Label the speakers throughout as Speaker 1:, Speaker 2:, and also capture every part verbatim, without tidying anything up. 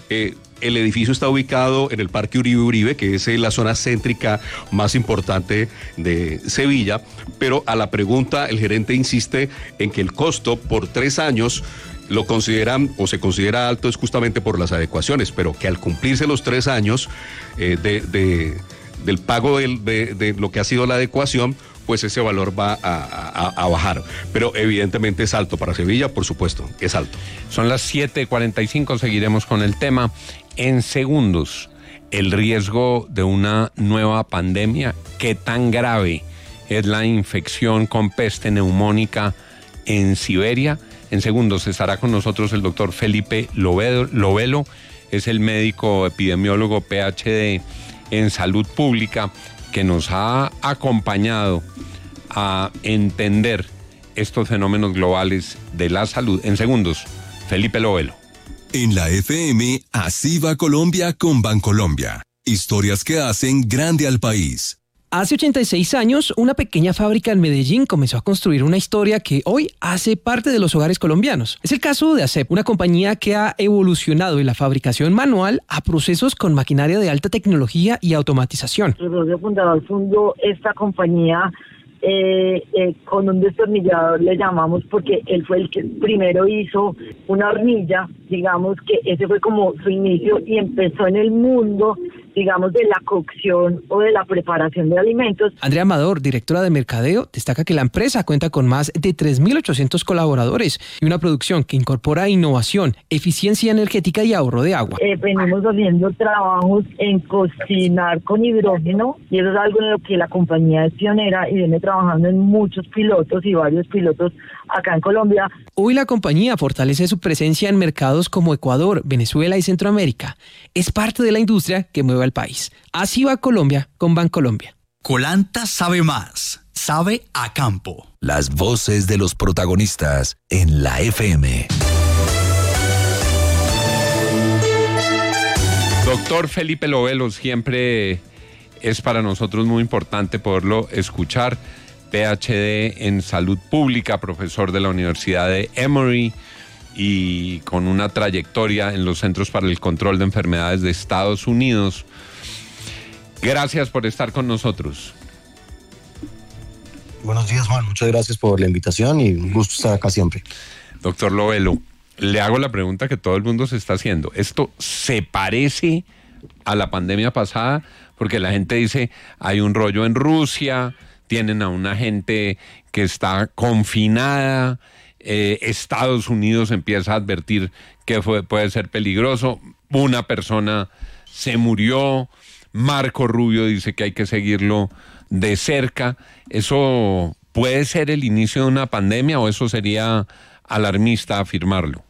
Speaker 1: Eh, el edificio está ubicado en el Parque Uribe Uribe, que es la zona céntrica más importante de Sevilla, pero a la pregunta el gerente insiste en que el costo por tres años lo consideran o se considera alto es justamente por las adecuaciones, pero que al cumplirse los tres años eh, de, de, del pago del, de, de lo que ha sido la adecuación, pues ese valor va a, a, a bajar. Pero evidentemente es alto para Sevilla, por supuesto, es alto.
Speaker 2: Son las siete cuarenta y cinco, seguiremos con el tema. En segundos, el riesgo de una nueva pandemia, ¿qué tan grave es la infección con peste neumónica en Siberia? En segundos estará con nosotros el doctor Felipe Lovelo, es el médico epidemiólogo P H D en salud pública, que nos ha acompañado a entender estos fenómenos globales de la salud. En segundos, Felipe Lovelo.
Speaker 3: En la F M, así va Colombia con Bancolombia. Historias que hacen grande al país.
Speaker 4: Hace ochenta y seis años, una pequeña fábrica en Medellín comenzó a construir una historia que hoy hace parte de los hogares colombianos. Es el caso de ASEP, una compañía que ha evolucionado de la fabricación manual a procesos con maquinaria de alta tecnología y automatización.
Speaker 5: El socio fundador fundó esta compañía eh, eh, con un destornillador, le llamamos, porque él fue el que primero hizo una hornilla, digamos que ese fue como su inicio y empezó en el mundo, digamos, de la cocción o de la preparación de alimentos.
Speaker 4: Andrea Amador, directora de Mercadeo, destaca que la empresa cuenta con más de tres mil ochocientos colaboradores y una producción que incorpora innovación, eficiencia energética y ahorro de agua.
Speaker 5: Eh, venimos haciendo trabajos en cocinar con hidrógeno y eso es algo en lo que la compañía es pionera y viene trabajando en muchos pilotos y varios pilotos acá en Colombia.
Speaker 4: Hoy la compañía fortalece su presencia en mercados como Ecuador, Venezuela y Centroamérica. Es parte de la industria que mueve al país. Así va Colombia con Bancolombia.
Speaker 6: Colanta sabe más, sabe a campo.
Speaker 3: Las voces de los protagonistas en la F M.
Speaker 2: Doctor Felipe Lovelo, siempre es para nosotros muy importante poderlo escuchar. P H D en salud pública, profesor de la Universidad de Emory y con una trayectoria en los Centros para el Control de Enfermedades de Estados Unidos. Gracias por estar con nosotros.
Speaker 7: Buenos días, Juan. Muchas gracias por la invitación y un gusto estar acá siempre.
Speaker 2: Doctor Lovelo, le hago la pregunta que todo el mundo se está haciendo. ¿Esto se parece a la pandemia pasada? Porque la gente dice, hay un rollo en Rusia, tienen a una gente que está confinada, eh, Estados Unidos empieza a advertir que fue, puede ser peligroso, una persona se murió, Marco Rubio dice que hay que seguirlo de cerca. ¿Eso puede ser el inicio de una pandemia o eso sería alarmista afirmarlo?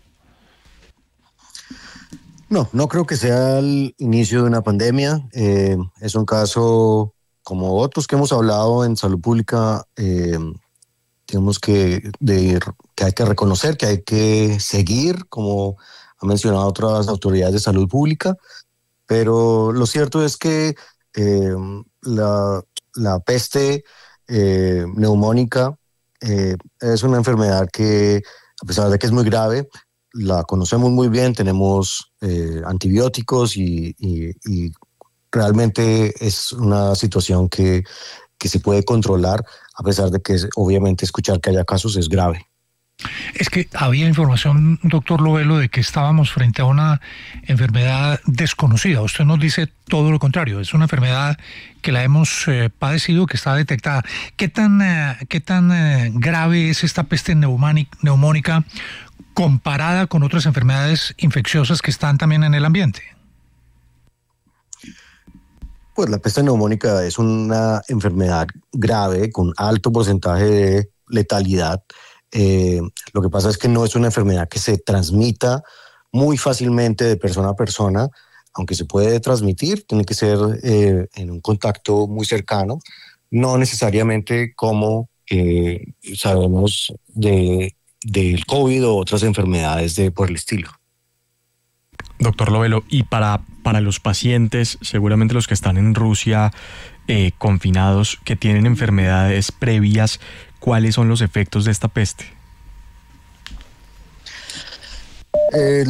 Speaker 7: No, no creo que sea el inicio de una pandemia. Eh, es un caso como otros que hemos hablado en salud pública, eh, tenemos que, de, que hay que reconocer, que hay que seguir, como han mencionado otras autoridades de salud pública, pero lo cierto es que eh, la, la peste eh, neumónica eh, es una enfermedad que, a pesar de que es muy grave, la conocemos muy bien, tenemos eh, antibióticos y, y, y realmente es una situación que, que se puede controlar, a pesar de que obviamente escuchar que haya casos es grave.
Speaker 8: Es que había información, doctor Lovelo, de que estábamos frente a una enfermedad desconocida. Usted nos dice todo lo contrario, es una enfermedad que la hemos eh, padecido, que está detectada. ¿Qué tan, eh, qué tan eh, grave es esta peste neumónica comparada con otras enfermedades infecciosas que están también en el ambiente?
Speaker 7: Pues la peste neumónica es una enfermedad grave con alto porcentaje de letalidad. Eh, lo que pasa es que no es una enfermedad que se transmita muy fácilmente de persona a persona, aunque se puede transmitir, tiene que ser eh, en un contacto muy cercano, no necesariamente como eh, sabemos de, del COVID o otras enfermedades de por el estilo.
Speaker 9: Doctor Lovelo, y para, para los pacientes, seguramente los que están en Rusia eh, confinados, que tienen enfermedades previas, ¿cuáles son los efectos de esta peste?
Speaker 7: Eh,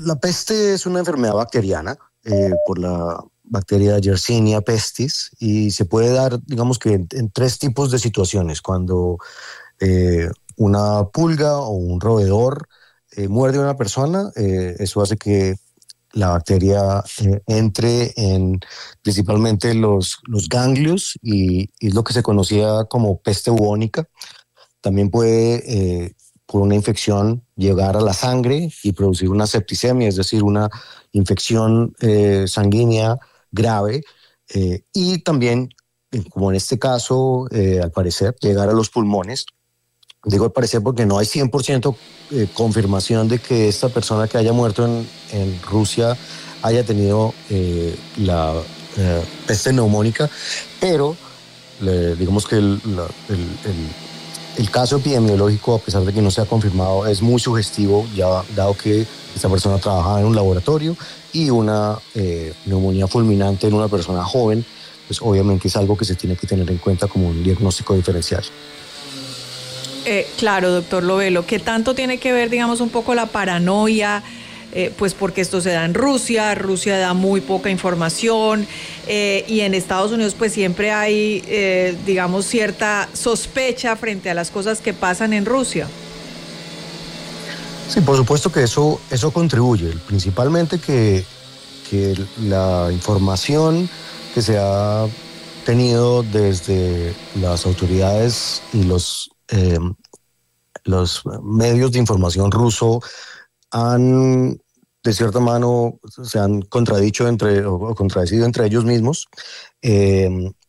Speaker 7: la peste es una enfermedad bacteriana eh, por la bacteria Yersinia pestis y se puede dar, digamos que en, en tres tipos de situaciones. Cuando eh, una pulga o un roedor eh, muerde a una persona, eh, eso hace que la bacteria eh, entre en principalmente los, los ganglios y, y es lo que se conocía como peste bubónica. También puede, eh, por una infección, llegar a la sangre y producir una septicemia, es decir, una infección eh, sanguínea grave. Eh, y también, como en este caso, eh, al parecer, llegar a los pulmones. Digo al parecer porque no hay cien por ciento eh, confirmación de que esta persona que haya muerto en, en Rusia haya tenido eh, la eh, peste neumónica, pero le, digamos que el, la, el, el, el caso epidemiológico, a pesar de que no se ha confirmado, es muy sugestivo, ya dado que esta persona trabajaba en un laboratorio y una eh, neumonía fulminante en una persona joven, pues obviamente es algo que se tiene que tener en cuenta como un diagnóstico diferencial.
Speaker 10: Eh, claro, doctor Lovelo, ¿qué tanto tiene que ver, digamos, un poco la paranoia? Eh, pues porque esto se da en Rusia, Rusia da muy poca información eh, y en Estados Unidos pues siempre hay, eh, digamos, cierta sospecha frente a las cosas que pasan en Rusia.
Speaker 7: Sí, por supuesto que eso, eso contribuye, principalmente que, que la información que se ha tenido desde las autoridades y los Eh, los medios de información ruso han, de cierta mano, se han contradicho entre, o contradecido entre ellos mismos. Eh,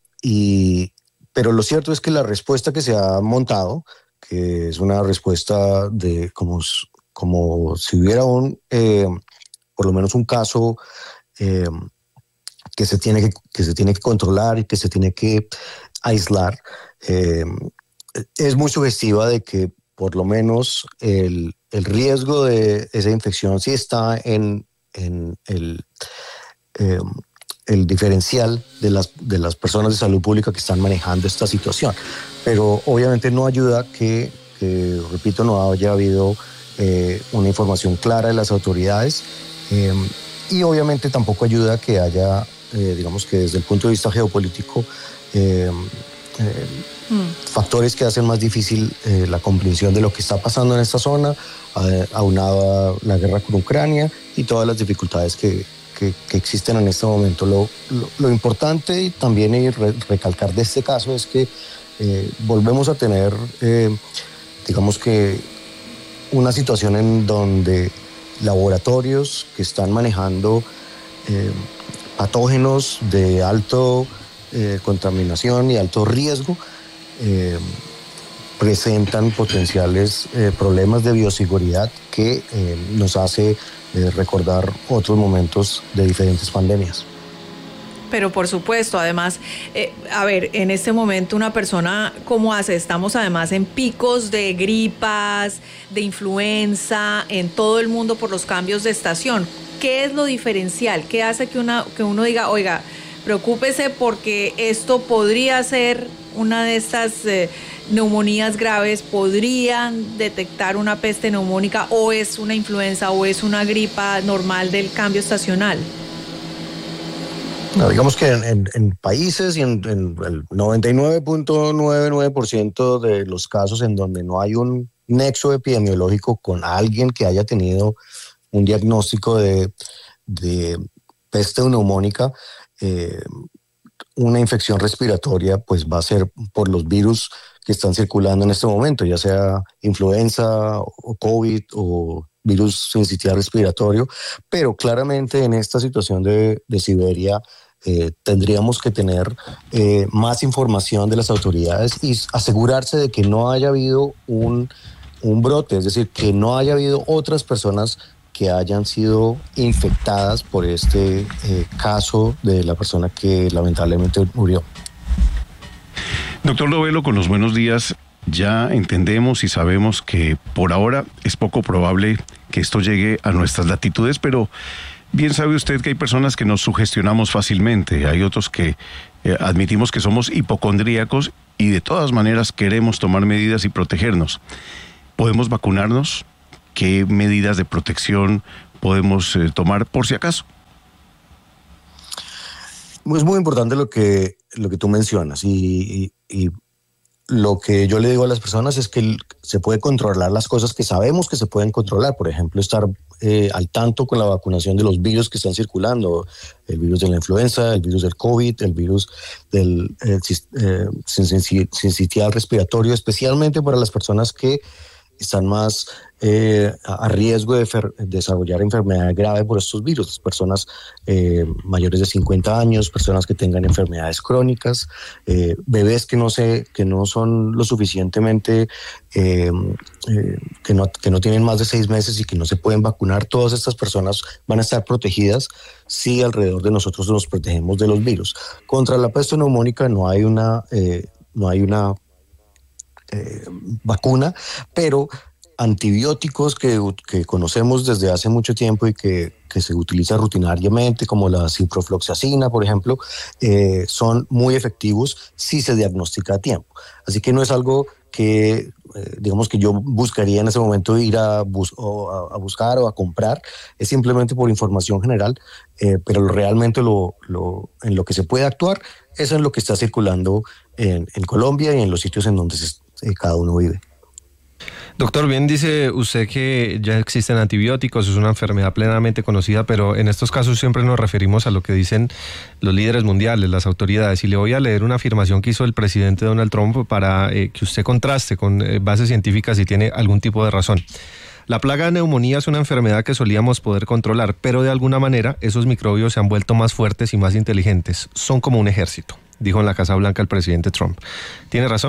Speaker 7: y, pero lo cierto es que la respuesta que se ha montado, que es una respuesta de como, como si hubiera un, eh, por lo menos un caso eh, que, se tiene que, que se tiene que controlar y que se tiene que aislar, eh, es muy sugestiva de que por lo menos el, el riesgo de esa infección sí está en, en el, eh, el diferencial de las, de las personas de salud pública que están manejando esta situación. Pero obviamente no ayuda que, que repito, no haya habido eh, una información clara de las autoridades eh, y obviamente tampoco ayuda que haya, eh, digamos que desde el punto de vista geopolítico, eh, eh, Mm. factores que hacen más difícil eh, la comprensión de lo que está pasando en esta zona, eh, aunada a la guerra con Ucrania y todas las dificultades que, que, que existen en este momento. Lo, lo, lo importante y también y re, recalcar de este caso es que eh, volvemos a tener, eh, digamos que, una situación en donde laboratorios que están manejando eh, patógenos de alto eh, contaminación y alto riesgo Eh, presentan potenciales eh, problemas de bioseguridad que eh, nos hace eh, recordar otros momentos de diferentes pandemias.
Speaker 10: Pero por supuesto, además, eh, a ver, en este momento una persona, ¿cómo hace? Estamos además en picos de gripas, de influenza, en todo el mundo por los cambios de estación. ¿Qué es lo diferencial? ¿Qué hace que, una, que uno diga, oiga, preocúpese porque esto podría ser una de estas eh, neumonías graves, podrían detectar una peste neumónica o es una influenza o es una gripa normal del cambio estacional?
Speaker 7: No, digamos que en, en, en países y en, en el noventa y nueve punto noventa y nueve por ciento de los casos en donde no hay un nexo epidemiológico con alguien que haya tenido un diagnóstico de, de peste neumónica, eh, una infección respiratoria pues va a ser por los virus que están circulando en este momento, ya sea influenza o COVID o virus sincitial respiratorio, pero claramente en esta situación de, de Siberia eh, tendríamos que tener eh, más información de las autoridades y asegurarse de que no haya habido un, un brote, es decir, que no haya habido otras personas que hayan sido infectadas por este eh, caso de la persona que lamentablemente murió.
Speaker 11: Doctor Lovelo, con los buenos días, ya entendemos y sabemos que por ahora es poco probable que esto llegue a nuestras latitudes, pero bien sabe usted que hay personas que nos sugestionamos fácilmente, hay otros que eh, admitimos que somos hipocondríacos y de todas maneras queremos tomar medidas y protegernos. ¿Podemos vacunarnos? ¿Qué medidas de protección podemos eh, tomar por si acaso?
Speaker 7: Es muy importante lo que, lo que tú mencionas y, y, y lo que yo le digo a las personas es que se puede controlar las cosas que sabemos que se pueden controlar. Por ejemplo, estar eh, al tanto con la vacunación de los virus que están circulando, el virus de la influenza, el virus del COVID, el virus del eh, eh, sincitial respiratorio, especialmente para las personas que están más eh, a riesgo de fer- desarrollar enfermedad grave por estos virus, las personas eh, mayores de cincuenta años, personas que tengan enfermedades crónicas, eh, bebés que no se, que no son lo suficientemente, eh, eh, que, no, que no tienen más de seis meses y que no se pueden vacunar. Todas estas personas van a estar protegidas si alrededor de nosotros nos protegemos de los virus. Contra la peste neumónica no hay una, eh, no hay una Eh, vacuna, pero antibióticos que, que conocemos desde hace mucho tiempo y que, que se utiliza rutinariamente, como la ciprofloxacina, por ejemplo, eh, son muy efectivos si se diagnostica a tiempo. Así que no es algo que, eh, digamos, que yo buscaría en ese momento ir a, bus o a, a buscar o a comprar, es simplemente por información general, eh, pero realmente lo, lo, en lo que se puede actuar es en lo que está circulando en, en Colombia y en los sitios en donde se cada uno vive.
Speaker 12: Doctor, bien dice usted que ya existen antibióticos, es una enfermedad plenamente conocida, pero en estos casos siempre nos referimos a lo que dicen los líderes mundiales, las autoridades, y le voy a leer una afirmación que hizo el presidente Donald Trump para eh, que usted contraste con eh, bases científicas si tiene algún tipo de razón. La plaga de neumonía es una enfermedad que solíamos poder controlar, pero de alguna manera esos microbios se han vuelto más fuertes y más inteligentes. Son como un ejército, dijo en la Casa Blanca el presidente Trump. ¿Tiene razón?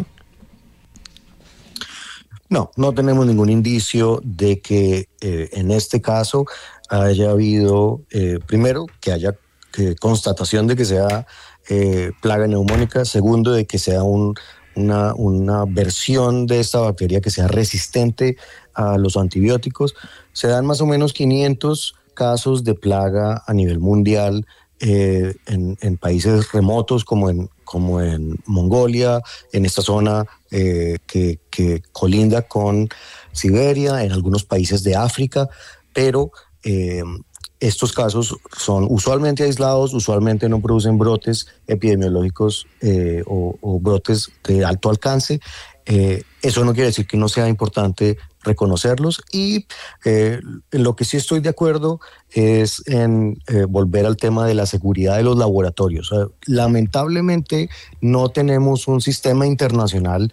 Speaker 7: No, no tenemos ningún indicio de que eh, en este caso haya habido, eh, primero, que haya que constatación de que sea eh, plaga neumónica, segundo, de que sea un, una, una versión de esta bacteria que sea resistente a los antibióticos. Se dan más o menos quinientos casos de plaga a nivel mundial eh, en, en países remotos como en como en Mongolia, en esta zona eh, que, que colinda con Siberia, en algunos países de África, pero eh, estos casos son usualmente aislados, usualmente no producen brotes epidemiológicos eh, o, o brotes de alto alcance. Eh, eso no quiere decir que no sea importante reconocerlos y eh, en lo que sí estoy de acuerdo es en eh, volver al tema de la seguridad de los laboratorios. O sea, lamentablemente no tenemos un sistema internacional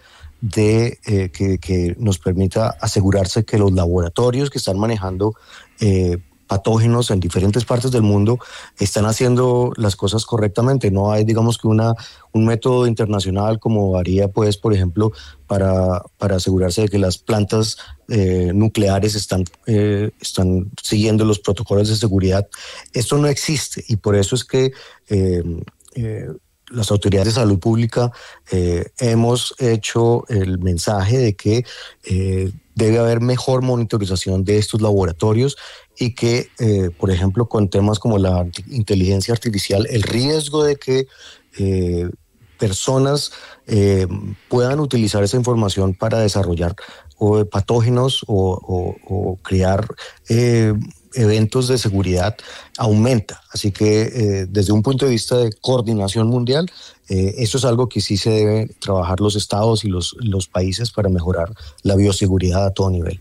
Speaker 7: de eh, que, que nos permita asegurarse que los laboratorios que están manejando eh, patógenos en diferentes partes del mundo están haciendo las cosas correctamente. No hay, digamos, que una un método internacional como haría, pues, por ejemplo, para, para asegurarse de que las plantas eh, nucleares están, eh, están siguiendo los protocolos de seguridad. Esto no existe y por eso es que eh, eh, las autoridades de salud pública eh, hemos hecho el mensaje de que eh, debe haber mejor monitorización de estos laboratorios y que, eh, por ejemplo, con temas como la inteligencia artificial, el riesgo de que eh, personas eh, puedan utilizar esa información para desarrollar o patógenos o, o, o crear eh, eventos de seguridad aumenta. Así que eh, desde un punto de vista de coordinación mundial, eh, eso es algo que sí se debe trabajar los estados y los, los países para mejorar la bioseguridad a todo nivel.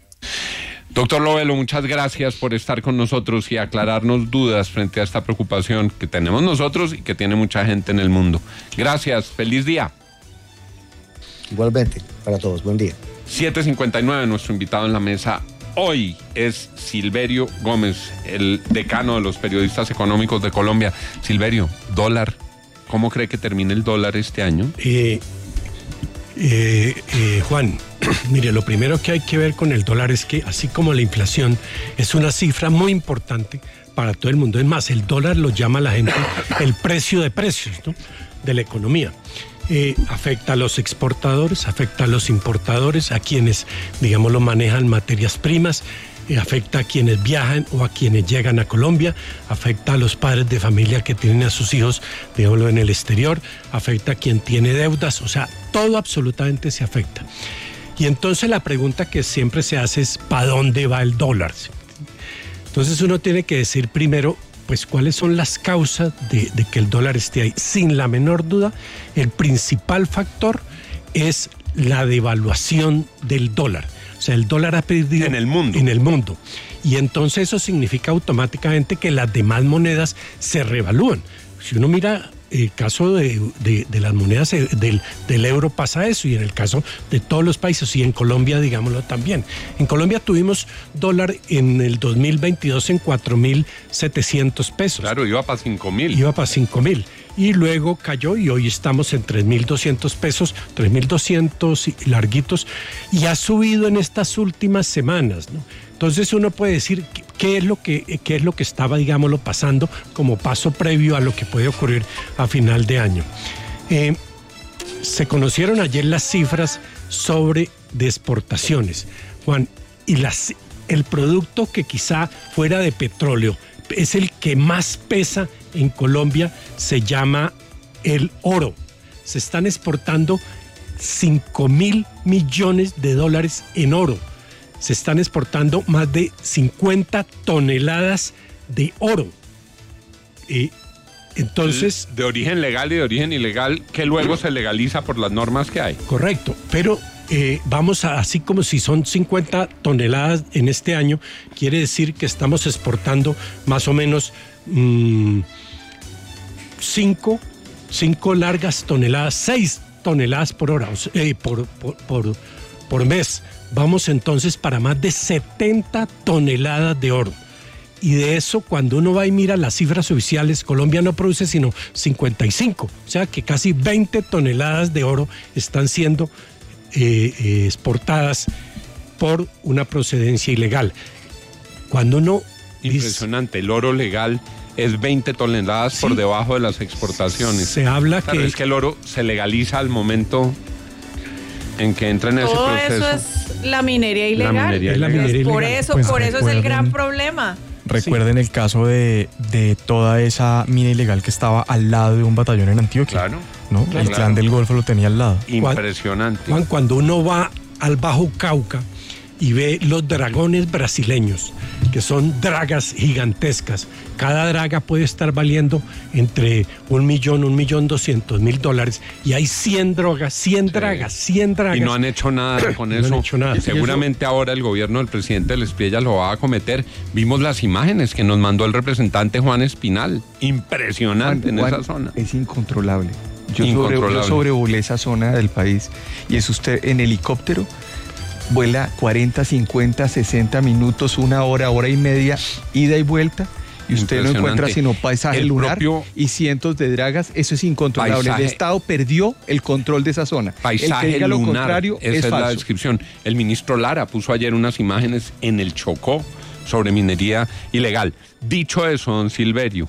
Speaker 2: Doctor Lovelo, muchas gracias por estar con nosotros y aclararnos dudas frente a esta preocupación que tenemos nosotros y que tiene mucha gente en el mundo. Gracias, feliz día.
Speaker 7: Igualmente, para todos, buen día.
Speaker 2: siete cincuenta y nueve, nuestro invitado en la mesa hoy es Silverio Gómez, el decano de los periodistas económicos de Colombia. Silverio, dólar, ¿cómo cree que termine el dólar este año?
Speaker 13: Eh, eh, eh, Juan, mire, lo primero que hay que ver con el dólar es que, así como la inflación es una cifra muy importante para todo el mundo, es más, el dólar lo llama la gente el precio de precios, ¿no?, de la economía. Eh, afecta a los exportadores, afecta a los importadores, a quienes, digamos, lo manejan materias primas, eh, afecta a quienes viajan o a quienes llegan a Colombia, afecta a los padres de familia que tienen a sus hijos, digámoslo, en el exterior, afecta a quien tiene deudas, o sea, todo absolutamente se afecta. Y entonces la pregunta que siempre se hace es ¿para dónde va el dólar? Entonces uno tiene que decir primero, pues cuáles son las causas de, de que el dólar esté ahí. Sin la menor duda, el principal factor es la devaluación del dólar. O sea, el dólar ha perdido
Speaker 2: en el mundo.
Speaker 13: En el mundo. Y entonces eso significa automáticamente que las demás monedas se revalúan. Si uno mira el caso de, de, de las monedas del, del euro pasa eso, y en el caso de todos los países, y en Colombia, digámoslo también. En Colombia tuvimos dólar en el dos mil veintidós en cuatro mil setecientos pesos.
Speaker 2: Claro, iba para cinco mil.
Speaker 13: Iba para cinco mil. Y luego cayó y hoy estamos en tres mil doscientos pesos, tres mil doscientos larguitos, y ha subido en estas últimas semanas, ¿no? Entonces uno puede decir qué es lo que, qué es lo que estaba, digámoslo, pasando como paso previo a lo que puede ocurrir a final de año. Eh, se conocieron ayer las cifras sobre de exportaciones, Juan, y las, el producto que quizá fuera de petróleo es el que más pesa en Colombia, se llama el oro. Se están exportando cinco mil millones de dólares en oro. Se están exportando más de cincuenta toneladas de oro. Eh, entonces...
Speaker 2: De origen legal y de origen ilegal, que luego se legaliza por las normas que hay.
Speaker 13: Correcto, pero eh, vamos a, así como si son cincuenta toneladas en este año, quiere decir que estamos exportando más o menos mmm, cinco, cinco largas toneladas, seis toneladas por hora, eh, por, por, por, por mes. Vamos entonces para más de setenta toneladas de oro. Y de eso, cuando uno va y mira las cifras oficiales, Colombia no produce sino cincuenta y cinco. O sea que casi veinte toneladas de oro están siendo eh, eh, exportadas por una procedencia ilegal. Cuando uno...
Speaker 2: Impresionante, el oro legal es veinte toneladas sí, por debajo de las exportaciones.
Speaker 13: Se habla
Speaker 2: claro,
Speaker 13: que...
Speaker 2: es que el oro se legaliza al momento en que entra en ese
Speaker 10: Todo
Speaker 2: proceso.
Speaker 10: Eso es la minería ilegal.
Speaker 2: La minería
Speaker 13: es la
Speaker 2: ilegal.
Speaker 13: minería
Speaker 10: por
Speaker 13: ilegal.
Speaker 10: eso,
Speaker 9: Pues
Speaker 10: por eso
Speaker 9: recuerden,
Speaker 10: es el gran problema.
Speaker 9: Recuerden sí. el caso de, de toda esa mina ilegal que estaba al lado de un batallón en Antioquia.
Speaker 2: Claro.
Speaker 9: ¿no?
Speaker 2: Claro.
Speaker 9: El clan del Golfo lo tenía al lado.
Speaker 2: Impresionante.
Speaker 13: Juan, cuando uno va al Bajo Cauca y ve los dragones brasileños, que son dragas gigantescas, cada draga puede estar valiendo entre un millón, un millón doscientos mil dólares, y hay cien drogas, cien sí. dragas, cien dragas.
Speaker 2: Y no han hecho nada con
Speaker 13: no
Speaker 2: eso.
Speaker 13: han hecho nada.
Speaker 2: Y seguramente ahora el gobierno del presidente del Espriella lo va a acometer. Vimos las imágenes que nos mandó el representante Juan Espinal. Impresionante Juan, en
Speaker 14: Juan,
Speaker 2: esa zona.
Speaker 14: Es incontrolable. Yo,
Speaker 2: incontrolable.
Speaker 14: Sobre, yo sobrevolé esa zona del país, y es usted en helicóptero, vuela cuarenta, cincuenta, sesenta minutos, una hora, hora y media, ida y vuelta, y usted no encuentra sino paisaje el lunar propio y cientos de dragas. Eso es incontrolable. Paisaje, el Estado perdió el control de esa zona.
Speaker 2: Paisaje
Speaker 14: el que diga
Speaker 2: lunar,
Speaker 14: lo contrario
Speaker 2: esa
Speaker 14: es,
Speaker 2: es
Speaker 14: falso.
Speaker 2: La descripción. El ministro Lara puso ayer unas imágenes en el Chocó sobre minería ilegal. Dicho eso, don Silverio.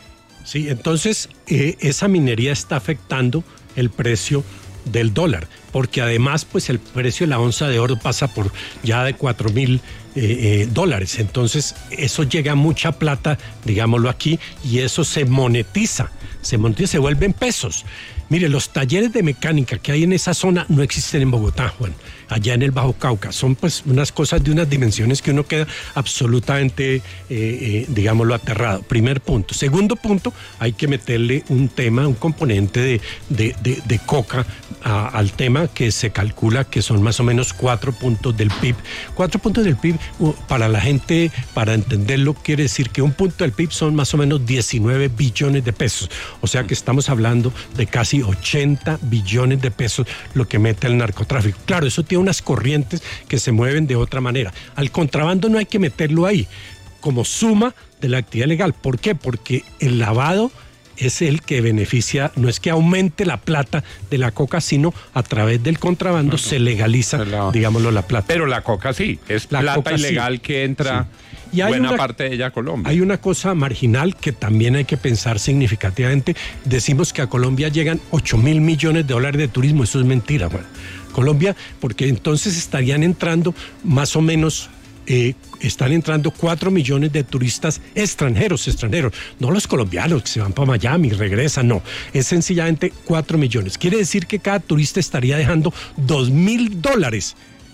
Speaker 13: Sí, entonces eh, esa minería está afectando el precio del dólar, porque además pues el precio de la onza de oro pasa por ya de cuatro mil eh, eh, dólares, entonces eso llega a mucha plata, digámoslo aquí, y eso se monetiza, se monetiza, se vuelven pesos. Mire, los talleres de mecánica que hay en esa zona no existen en Bogotá, Juan, allá en el Bajo Cauca. Son pues unas cosas de unas dimensiones que uno queda absolutamente, eh, eh, digámoslo, aterrado. Primer punto. Segundo punto, hay que meterle un tema, un componente de, de, de, de coca a, al tema, que se calcula que son más o menos cuatro puntos del P I B. Cuatro puntos del P I B, uh, para la gente, para entenderlo, quiere decir que un punto del P I B son más o menos diecinueve billones de pesos. O sea que estamos hablando de casi ochenta billones de pesos lo que mete el narcotráfico. Claro, eso tiene unas corrientes que se mueven de otra manera. Al contrabando no hay que meterlo ahí como suma de la actividad legal. ¿Por qué? Porque el lavado es el que beneficia, no es que aumente la plata de la coca, sino a través del contrabando uh-huh. se legaliza, la, digámoslo, la plata.
Speaker 2: Pero la coca sí, es la plata ilegal sí. que entra... Sí. Y hay buena una, parte de ella a Colombia.
Speaker 13: Hay una cosa marginal que también hay que pensar significativamente. Decimos que a Colombia llegan ocho mil millones de dólares de turismo. Eso es mentira, bueno. Colombia, porque entonces estarían entrando más o menos, eh, están entrando cuatro millones de turistas extranjeros, extranjeros. No los colombianos que se van para Miami y regresan, no. Es sencillamente cuatro millones. Quiere decir que cada turista estaría dejando dos mil dólares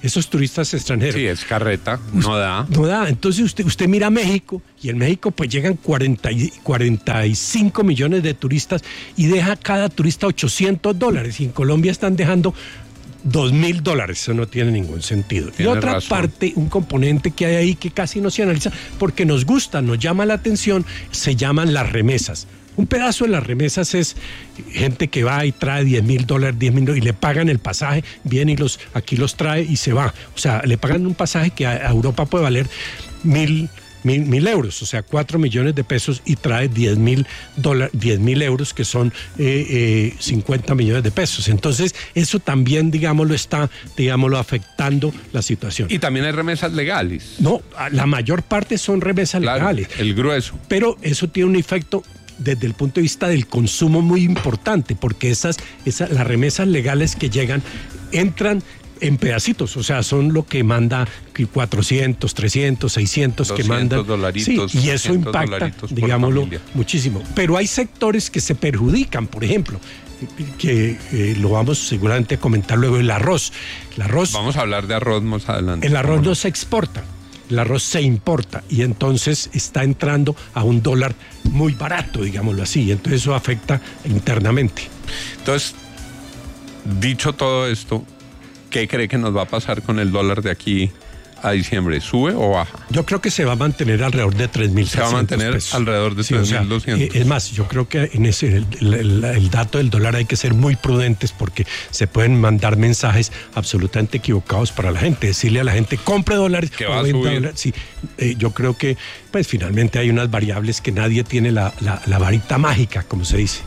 Speaker 13: esos turistas extranjeros.
Speaker 2: Sí, es carreta, no da.
Speaker 13: No da. Entonces usted, usted mira México, y en México pues llegan cuarenta, cuarenta y cinco millones de turistas y deja cada turista ochocientos dólares. Y en Colombia están dejando dos mil dólares. Eso no tiene ningún sentido.
Speaker 2: Tiene
Speaker 13: y otra
Speaker 2: razón.
Speaker 13: parte, un componente que hay ahí que casi no se analiza porque nos gusta, nos llama la atención, se llaman las remesas. Un pedazo de las remesas es gente que va y trae diez mil dólares, diez mil dólares y le pagan el pasaje, viene y los, aquí los trae y se va. O sea, le pagan un pasaje que a Europa puede valer mil, mil, mil euros, o sea, cuatro millones de pesos y trae diez mil dólares, diez mil euros que son eh, eh, cincuenta millones de pesos. Entonces, eso también, digámoslo, está, digámoslo, afectando la situación.
Speaker 2: Y también hay remesas legales.
Speaker 13: No, la mayor parte son remesas
Speaker 2: Claro,
Speaker 13: legales.
Speaker 2: el grueso.
Speaker 13: Pero eso tiene un efecto desde el punto de vista del consumo muy importante, porque esas, esas las remesas legales que llegan entran en pedacitos, o sea, son lo que manda cuatrocientos, trescientos, seiscientos que mandan.
Speaker 2: Dolaritos,
Speaker 13: sí, y eso impacta, digámoslo, muchísimo. Pero hay sectores que se perjudican, por ejemplo, que eh, lo vamos seguramente a comentar luego, el arroz. El arroz.
Speaker 2: Vamos a hablar de arroz más adelante.
Speaker 13: El arroz no se exporta. El arroz se importa y entonces está entrando a un dólar muy barato, digámoslo así, y entonces eso afecta internamente.
Speaker 2: Entonces, dicho todo esto, ¿qué cree que nos va a pasar con el dólar de aquí a diciembre? ¿Sube o baja?
Speaker 13: Yo creo que se va a mantener alrededor de tres mil trescientos
Speaker 2: Se va a mantener
Speaker 13: pesos.
Speaker 2: alrededor de
Speaker 13: Sí,
Speaker 2: tres
Speaker 13: o sea,
Speaker 2: mil doscientos.
Speaker 13: eh, es más, yo creo que en ese el, el- el dato del dólar hay que ser muy prudentes porque se pueden mandar mensajes absolutamente equivocados para la gente. Decirle a la gente, compre dólares
Speaker 2: Que
Speaker 13: o
Speaker 2: va a
Speaker 13: venda
Speaker 2: subir.
Speaker 13: dólares. Sí, eh, yo creo que pues finalmente hay unas variables que nadie tiene la, la, la varita mágica, como se dice.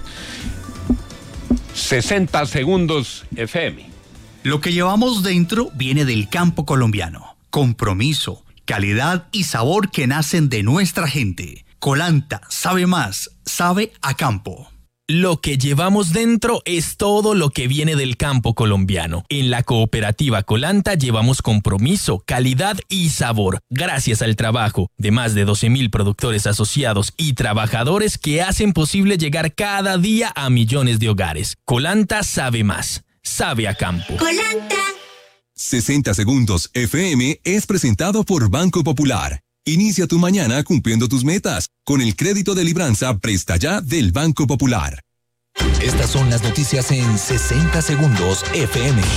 Speaker 2: sesenta segundos F M.
Speaker 6: Lo que llevamos dentro viene del campo colombiano. Compromiso, calidad y sabor que nacen de nuestra gente. Colanta sabe más, sabe a campo.
Speaker 15: Lo que llevamos dentro es todo lo que viene del campo colombiano. En la cooperativa Colanta llevamos compromiso, calidad y sabor, gracias al trabajo de más de doce mil productores asociados y trabajadores que hacen posible llegar cada día a millones de hogares. Colanta sabe más, sabe a campo.
Speaker 3: Colanta. sesenta segundos F M es presentado por Banco Popular. Inicia tu mañana cumpliendo tus metas con el crédito de libranza Presta Ya del Banco Popular.
Speaker 16: Estas son las noticias en sesenta segundos F M.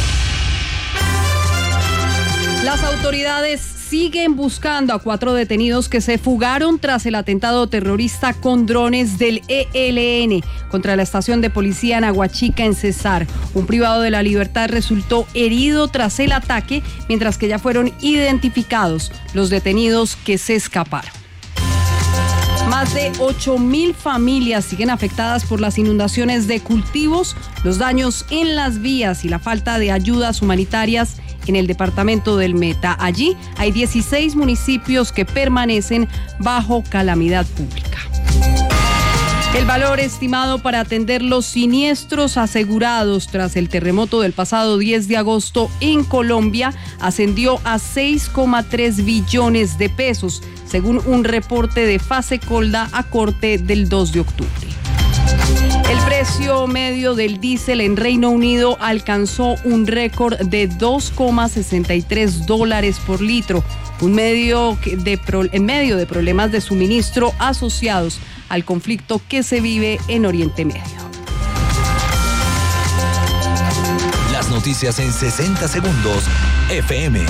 Speaker 17: Las autoridades siguen buscando a cuatro detenidos que se fugaron tras el atentado terrorista con drones del E L N contra la estación de policía en Aguachica, en Cesar. Un privado de la libertad resultó herido tras el ataque, mientras que ya fueron identificados los detenidos que se escaparon. Más de ocho mil familias siguen afectadas por las inundaciones de cultivos, los daños en las vías y la falta de ayudas humanitarias en el departamento del Meta. Allí hay dieciséis municipios que permanecen bajo calamidad pública. El valor estimado para atender los siniestros asegurados tras el terremoto del pasado diez de agosto en Colombia ascendió a seis coma tres billones de pesos, según un reporte de Fasecolda a corte del dos de octubre. El precio medio del diésel en Reino Unido alcanzó un récord de dos coma sesenta y tres dólares por litro, un medio de pro, en medio de problemas de suministro asociados al conflicto que se vive en Oriente Medio.
Speaker 16: Las noticias en sesenta segundos F M.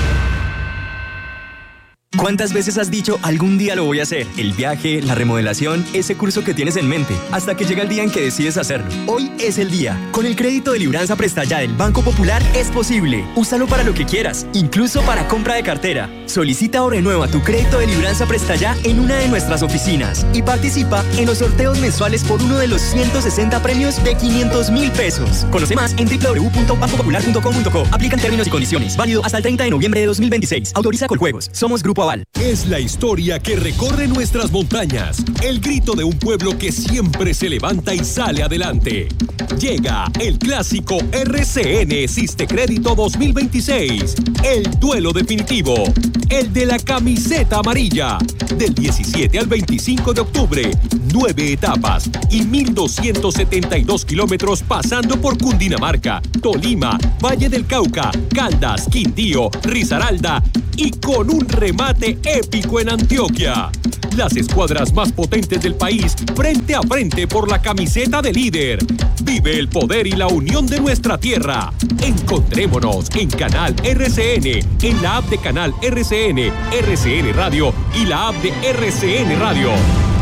Speaker 18: ¿Cuántas veces has dicho algún día lo voy a hacer? El viaje, la remodelación, ese curso que tienes en mente, hasta que llega el día en que decides hacerlo. Hoy es el día. Con el crédito de libranza Presta Ya del Banco Popular es posible. Úsalo para lo que quieras, incluso para compra de cartera. Solicita o renueva tu crédito de libranza Presta Ya en una de nuestras oficinas y participa en los sorteos mensuales por uno de los ciento sesenta premios de quinientos mil pesos. Conoce más en doble u doble u doble u punto banco popular punto com punto co. Aplican términos y condiciones. Válido hasta el treinta de noviembre de dos mil veintiséis. Autoriza Coljuegos. Somos Grupo Aval.
Speaker 19: Es la historia que recorre nuestras montañas, el grito de un pueblo que siempre se levanta y sale adelante. Llega el clásico R C N Sistecrédito dos mil veintiséis, el duelo definitivo, el de la camiseta amarilla, del diecisiete al veinticinco de octubre, nueve etapas y mil doscientos setenta y dos kilómetros pasando por Cundinamarca, Tolima, Valle del Cauca, Caldas, Quindío, Risaralda y con un remate épico en Antioquia. Las escuadras más potentes del país frente a frente por la camiseta de líder. Vive el poder y la unión de nuestra tierra. Encontrémonos en Canal R C N, en la app de Canal R C N, R C N Radio y la app de R C N Radio.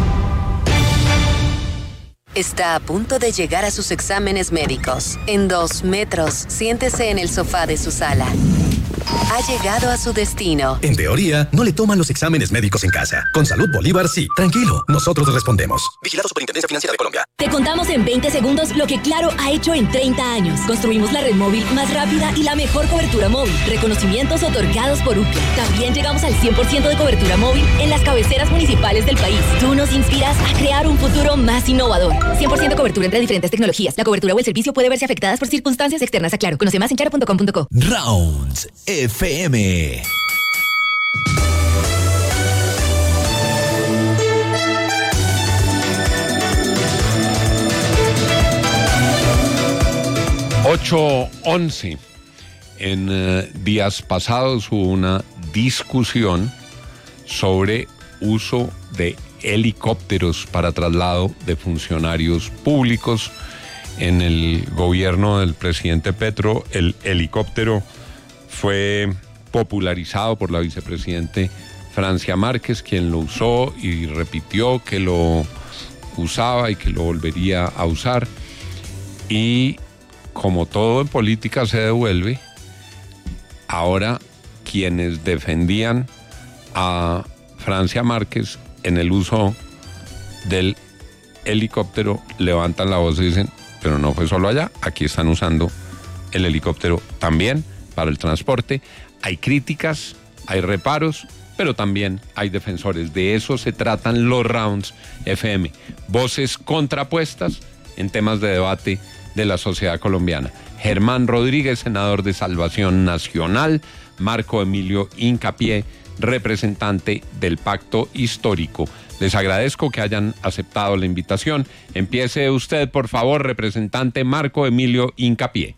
Speaker 20: Está a punto de llegar a sus exámenes médicos. En dos metros, siéntese en el sofá de su sala. Ha llegado a su destino.
Speaker 21: En teoría, no le toman los exámenes médicos en casa. Con Salud Bolívar, sí. Tranquilo, nosotros respondemos. Vigilado Superintendencia Financiera de Colombia.
Speaker 22: Te contamos en veinte segundos lo que Claro ha hecho en treinta años. Construimos la red móvil más rápida y la mejor cobertura móvil. Reconocimientos otorgados por Ookla. También llegamos al cien por ciento de cobertura móvil en las cabeceras municipales del país. Tú nos inspiras a crear un futuro más innovador. cien por ciento cobertura entre diferentes tecnologías. La cobertura o el servicio puede verse afectadas por circunstancias externas a Claro. Conoce más en claro punto com punto co.
Speaker 16: Rounds F M.
Speaker 2: ocho once. En eh, días pasados hubo una discusión sobre uso de helicópteros para traslado de funcionarios públicos. En el gobierno del presidente Petro, el helicóptero fue popularizado por la vicepresidente Francia Márquez, quien lo usó y repitió que lo usaba y que lo volvería a usar. Y como todo en política se devuelve, ahora quienes defendían a Francia Márquez en el uso del helicóptero levantan la voz y dicen, pero no fue solo allá, aquí están usando el helicóptero también para el transporte. Hay críticas, hay reparos, pero también hay defensores. De eso se tratan los Rounds F M. Voces contrapuestas en temas de debate de la sociedad colombiana. Germán Rodríguez, senador de Salvación Nacional. Marco Emilio Hincapié, representante del Pacto Histórico. Les agradezco que hayan aceptado la invitación. Empiece usted, por favor, representante Marco Emilio Hincapié.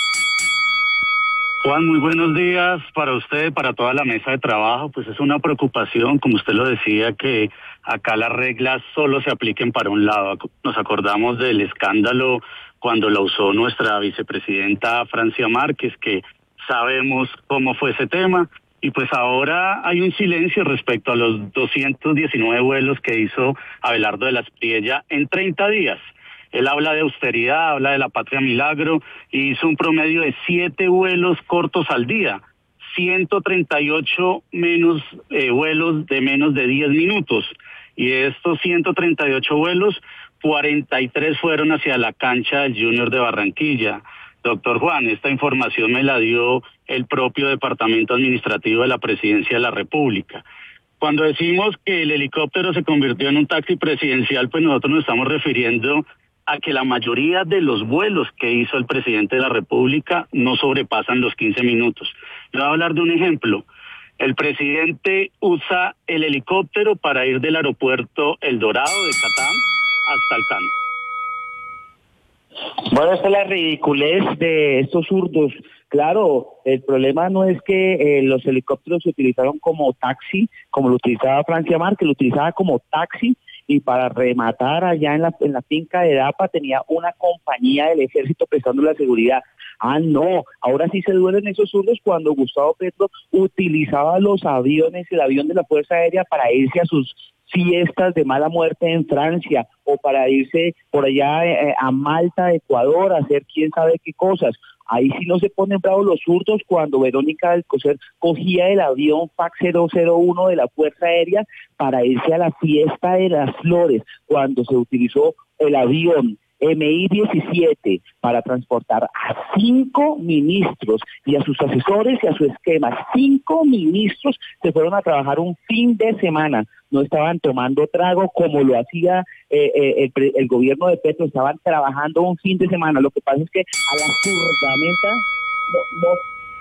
Speaker 23: Juan, muy buenos días para usted, para toda la mesa de trabajo. Pues es una preocupación, como usted lo decía, que acá las reglas solo se apliquen para un lado. Nos acordamos del escándalo cuando la usó nuestra vicepresidenta Francia Márquez, que sabemos cómo fue ese tema. Y pues ahora hay un silencio respecto a los doscientos diecinueve vuelos que hizo Abelardo de la Espriella en treinta días. Él habla de austeridad, habla de la patria milagro, y hizo un promedio de siete vuelos cortos al día, ciento treinta y ocho menos eh, vuelos de menos de diez minutos. Y de estos ciento treinta y ocho vuelos, cuarenta y tres fueron hacia la cancha del Junior de Barranquilla. Doctor Juan, esta información me la dio el propio Departamento Administrativo de la Presidencia de la República. Cuando decimos que el helicóptero se convirtió en un taxi presidencial, pues nosotros nos estamos refiriendo a que la mayoría de los vuelos que hizo el presidente de la República no sobrepasan los quince minutos. Le voy a hablar de un ejemplo. El presidente usa el helicóptero para ir del aeropuerto El Dorado de Catán hasta el Cano.
Speaker 24: Bueno, esta es la ridiculez de estos zurdos. Claro, el problema no es que eh, los helicópteros se utilizaron como taxi, como lo utilizaba Francia Márquez, lo utilizaba como taxi, y para rematar allá en la, en la finca de Dapa tenía una compañía del ejército prestando la seguridad. Ah, no, ahora sí se duelen esos zurdos cuando Gustavo Petro utilizaba los aviones, el avión de la Fuerza Aérea para irse a sus fiestas de mala muerte en Francia, o para irse por allá eh, a Malta, Ecuador, a hacer quién sabe qué cosas. Ahí sí no se ponen bravos los zurdos cuando Verónica Alcocer cogía el avión F A C cero cero uno de la Fuerza Aérea para irse a la fiesta de las flores, cuando se utilizó el avión M I diecisiete para transportar a cinco ministros y a sus asesores y a su esquema. Cinco ministros se fueron a trabajar un fin de semana. No estaban tomando trago como lo hacía eh, eh, el, el gobierno de Petro, estaban trabajando un fin de semana. Lo que pasa es que a la zurdamenta no, no.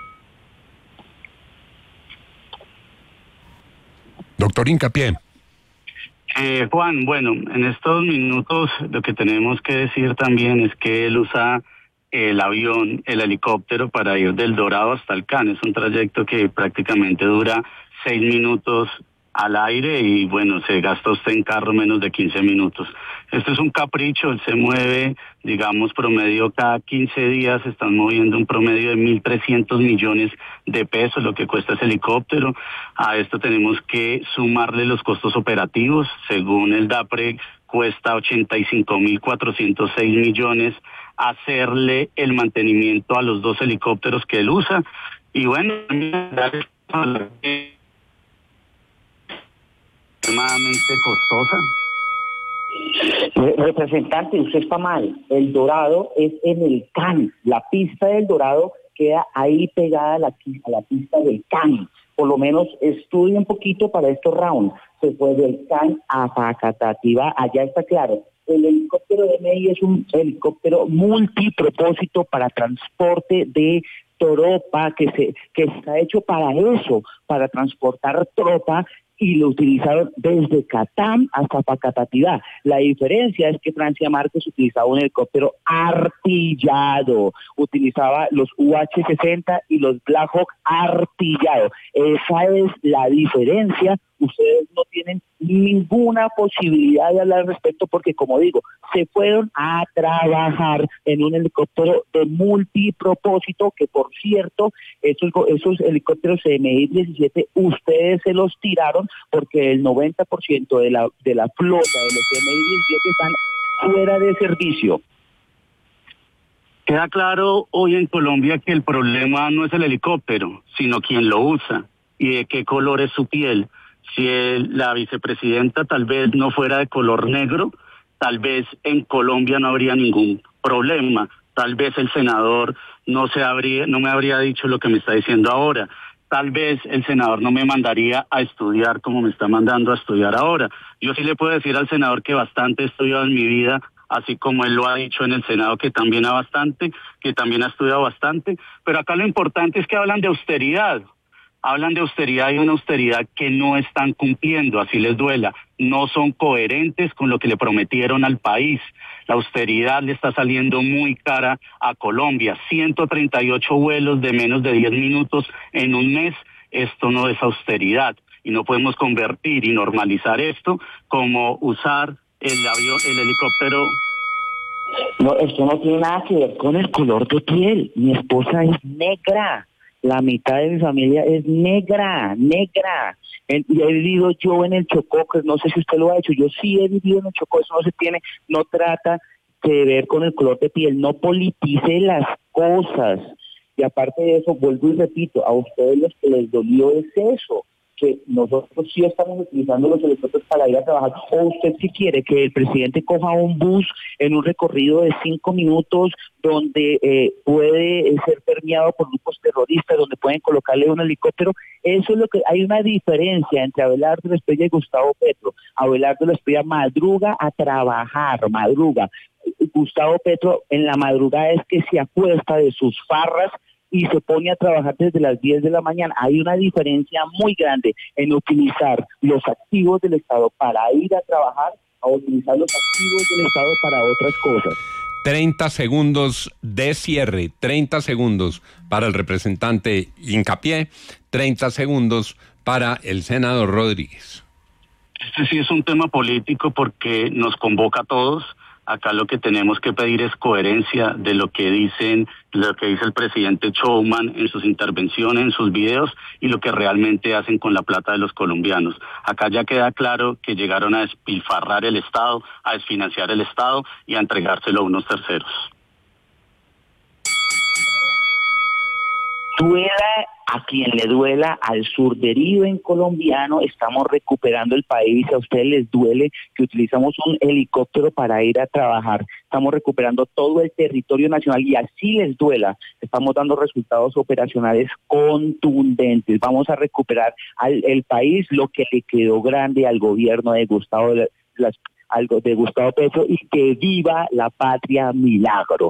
Speaker 2: Doctor Hincapié.
Speaker 23: Eh, Juan, bueno, en estos minutos lo que tenemos que decir también es que él usa el avión, el helicóptero para ir del Dorado hasta el Can. Es un trayecto que prácticamente dura seis minutos al aire y bueno, se gasta usted en carro menos de quince minutos. Esto es un capricho, él se mueve, digamos, promedio cada quince días, se están moviendo un promedio de mil trescientos millones de pesos, lo que cuesta ese helicóptero. A esto tenemos que sumarle los costos operativos, según el DAPRE cuesta ochenta y cinco mil cuatrocientos seis millones hacerle el mantenimiento a los dos helicópteros que él usa. Y bueno, extremadamente costosa.
Speaker 24: Representante, usted está mal. El Dorado es en el Can. La pista del Dorado queda ahí pegada a la, a la pista del Can. Por lo menos estudie un poquito para estos rounds. Se fue del Can a Facatativá, allá está claro. El helicóptero de M I es un helicóptero multipropósito para transporte de tropa, que se que está hecho para eso, para transportar tropa, y lo utilizaron desde Catam hasta Facatativá. La diferencia es que Francia Márquez utilizaba un helicóptero artillado, utilizaba los U H sesenta y los Black Hawk artillados. Esa es la diferencia. Ustedes no tienen ninguna posibilidad de hablar al respecto porque, como digo, se fueron a trabajar en un helicóptero de multipropósito que, por cierto, esos, esos helicópteros M I diecisiete ustedes se los tiraron porque el noventa por ciento de la, de la flota de los M I diecisiete están fuera de servicio.
Speaker 23: Queda claro hoy en Colombia que el problema no es el helicóptero, sino quien lo usa y de qué color es su piel. Si el, la vicepresidenta tal vez no fuera de color negro, tal vez en Colombia no habría ningún problema. Tal vez el senador no se habría, no me habría dicho lo que me está diciendo ahora. Tal vez el senador no me mandaría a estudiar como me está mandando a estudiar ahora. Yo sí le puedo decir al senador que bastante he estudiado en mi vida, así como él lo ha dicho en el Senado, que también ha bastante, que también ha estudiado bastante. Pero acá lo importante es que hablan de austeridad. Hablan de austeridad y una austeridad que no están cumpliendo, así les duela. No son coherentes con lo que le prometieron al país. La austeridad le está saliendo muy cara a Colombia. ciento treinta y ocho vuelos de menos de diez minutos en un mes. Esto no es austeridad. Y no podemos convertir y normalizar esto como usar el avión, el helicóptero.
Speaker 24: No, esto no tiene nada que ver con el color de piel. Mi esposa es negra. La mitad de mi familia es negra, negra. Y he vivido yo en el Chocó, que no sé si usted lo ha hecho, yo sí he vivido en el Chocó, eso no se tiene, no trata de ver con el color de piel, no politice las cosas. Y aparte de eso, vuelvo y repito, a ustedes los que les dolió es eso, que nosotros sí estamos utilizando los helicópteros para ir a trabajar, o usted si quiere que el presidente coja un bus en un recorrido de cinco minutos donde eh, puede ser permeado por grupos terroristas, donde pueden colocarle un helicóptero. Eso es lo que, hay una diferencia entre Abelardo Esprella y Gustavo Petro. Abelardo Esprella madruga a trabajar, madruga. Gustavo Petro en la madrugada es que se acuesta de sus farras y se pone a trabajar desde las diez de la mañana. Hay una diferencia muy grande en utilizar los activos del Estado para ir a trabajar a utilizar los activos del Estado para otras cosas.
Speaker 2: treinta segundos de cierre, treinta segundos para el representante Hincapié, treinta segundos para el senador Rodríguez.
Speaker 23: Este sí es un tema político porque nos convoca a todos. Acá lo que tenemos que pedir es coherencia de lo que dicen, lo que dice el presidente Showman en sus intervenciones, en sus videos, y lo que realmente hacen con la plata de los colombianos. Acá ya queda claro que llegaron a despilfarrar el Estado, a desfinanciar el Estado y a entregárselo a unos terceros.
Speaker 24: Duela A quien le duela, al surderiven colombiano, estamos recuperando el país. A ustedes les duele que utilizamos un helicóptero para ir a trabajar. Estamos recuperando todo el territorio nacional y así les duela. Estamos dando resultados operacionales contundentes. Vamos a recuperar al el país, lo que le quedó grande al gobierno de Gustavo, las, algo de Gustavo Petro, y que viva la patria milagro.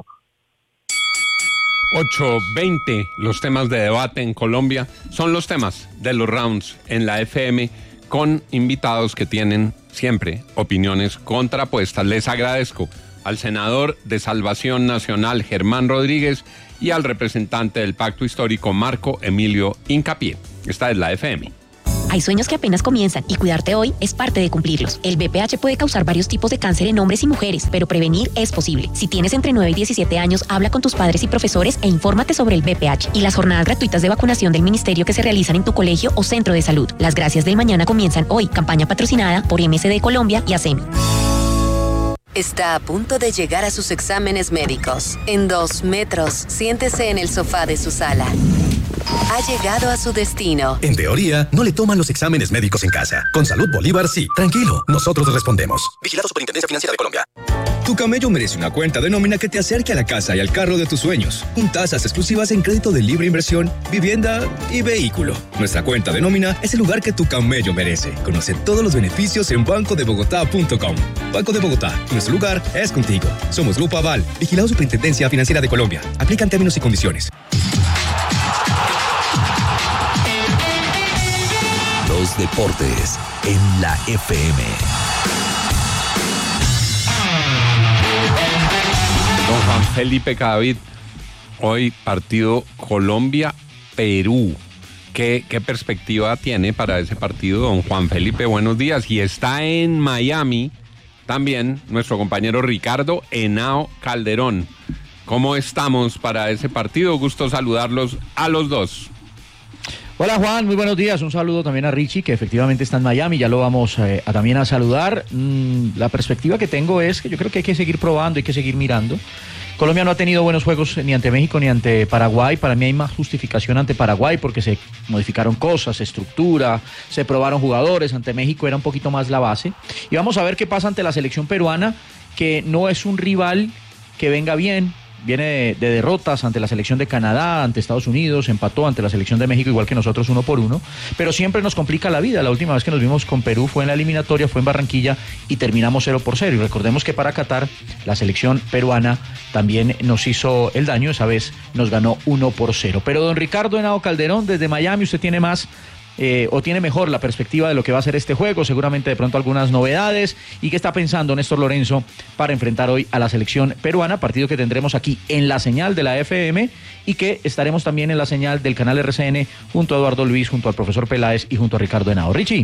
Speaker 2: ocho veinte, los temas de debate en Colombia son los temas de los rounds en la F M con invitados que tienen siempre opiniones contrapuestas. Les agradezco al senador de Salvación Nacional, Germán Rodríguez, y al representante del Pacto Histórico, Marco Emilio Hincapié. Esta es la F M.
Speaker 1: Hay sueños que apenas comienzan y cuidarte hoy es parte de cumplirlos. El B P H puede causar varios tipos de cáncer en hombres y mujeres, pero prevenir es posible. Si tienes entre nueve y diecisiete años, habla con tus padres y profesores e infórmate sobre el B P H y las jornadas gratuitas de vacunación del ministerio que se realizan en tu colegio o centro de salud. Las gracias del mañana comienzan hoy. Campaña patrocinada por M S D Colombia y ASEMI.
Speaker 20: Está a punto de llegar a sus exámenes médicos. En dos metros, siéntese en el sofá de su sala. Ha llegado a su destino.
Speaker 21: En teoría, no le toman los exámenes médicos en casa. Con Salud Bolívar, sí. Tranquilo, nosotros respondemos. Vigilado Superintendencia Financiera de Colombia.
Speaker 4: Tu camello merece una cuenta de nómina que te acerque a la casa y al carro de tus sueños. Con tasas exclusivas en crédito de libre inversión, vivienda y vehículo. Nuestra cuenta de nómina es el lugar que tu camello merece. Conoce todos los beneficios en banco de bogotá punto com. Banco de Bogotá, nuestro lugar es contigo. Somos Grupo Aval, Vigilado Superintendencia Financiera de Colombia. Aplican términos y condiciones.
Speaker 16: Los deportes en la F M.
Speaker 2: Don Juan Felipe Cadavid, hoy partido Colombia-Perú. ¿Qué, ¿Qué perspectiva tiene para ese partido, don Juan Felipe? Buenos días. Y está en Miami también nuestro compañero Ricardo Henao Calderón. ¿Cómo estamos para ese partido? Gusto saludarlos a los dos.
Speaker 5: Hola Juan, muy buenos días. Un saludo también a Richie, que efectivamente está en Miami. Ya lo vamos eh, a, también a saludar. Mm, la perspectiva que tengo es que yo creo que hay que seguir probando, hay que seguir mirando. Colombia no ha tenido buenos juegos ni ante México ni ante Paraguay. Para mí hay más justificación ante Paraguay porque se modificaron cosas, estructura, se probaron jugadores. Ante México era un poquito más la base. Y vamos a ver qué pasa ante la selección peruana, que no es un rival que venga bien. Viene de, de derrotas ante la selección de Canadá, ante Estados Unidos, empató ante la selección de México igual que nosotros uno por uno, pero siempre nos complica la vida. La última vez que nos vimos con Perú fue en la eliminatoria, fue en Barranquilla y terminamos cero por cero. Y recordemos que para Qatar la selección peruana también nos hizo el daño, esa vez nos ganó uno por cero. Pero don Ricardo Henao Calderón, desde Miami, usted tiene más... Eh, o tiene mejor la perspectiva de lo que va a ser este juego, seguramente de pronto algunas novedades, y qué está pensando Néstor Lorenzo para enfrentar hoy a la selección peruana, partido que tendremos aquí en la señal de la F M y que estaremos también en la señal del canal R C N junto a Eduardo Luis, junto al profesor Peláez y junto a Ricardo Henao. Richie.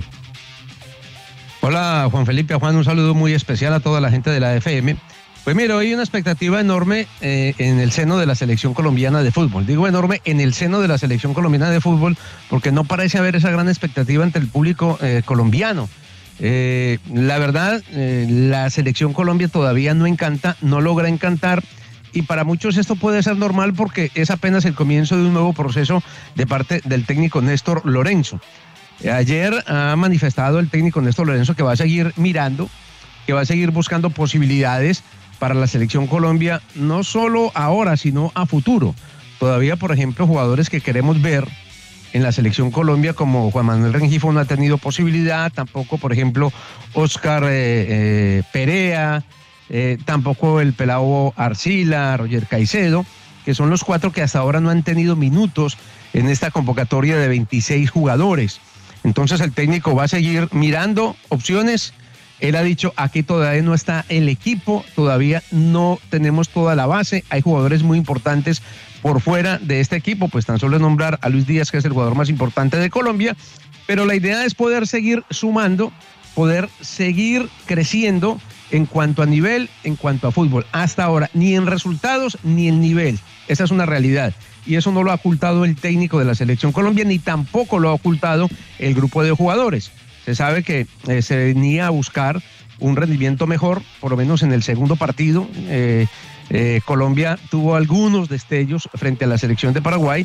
Speaker 8: Hola Juan Felipe, a Juan un saludo muy especial a toda la gente de la F M. Pues mira, hoy hay una expectativa enorme eh, en el seno de la selección colombiana de fútbol. Digo enorme en el seno de la selección colombiana de fútbol porque no parece haber esa gran expectativa entre el público eh, colombiano. Eh, la verdad, eh, la selección Colombia todavía no encanta, no logra encantar, y para muchos esto puede ser normal porque es apenas el comienzo de un nuevo proceso de parte del técnico Néstor Lorenzo. Eh, ayer ha manifestado el técnico Néstor Lorenzo que va a seguir mirando, que va a seguir buscando posibilidades para la selección Colombia, no solo ahora, sino a futuro. Todavía, por ejemplo, jugadores que queremos ver en la selección Colombia, como Juan Manuel Rengifo, no ha tenido posibilidad, tampoco, por ejemplo, Oscar eh, eh, Perea, eh, tampoco el pelao Arcila, Roger Caicedo, que son los cuatro que hasta ahora no han tenido minutos en esta convocatoria de veintiséis jugadores. Entonces el técnico va a seguir mirando opciones. Él ha dicho, aquí todavía no está el equipo, todavía no tenemos toda la base, hay jugadores muy importantes por fuera de este equipo, pues tan solo nombrar a Luis Díaz, que es el jugador más importante de Colombia, pero la idea es poder seguir sumando, poder seguir creciendo en cuanto a nivel, en cuanto a fútbol. Hasta ahora, ni en resultados, ni en nivel. Esa es una realidad. Y eso no lo ha ocultado el técnico de la selección Colombia, ni tampoco lo ha ocultado el grupo de jugadores. Se sabe que eh, se venía a buscar un rendimiento mejor, por lo menos en el segundo partido. Eh, eh, Colombia tuvo algunos destellos frente a la selección de Paraguay,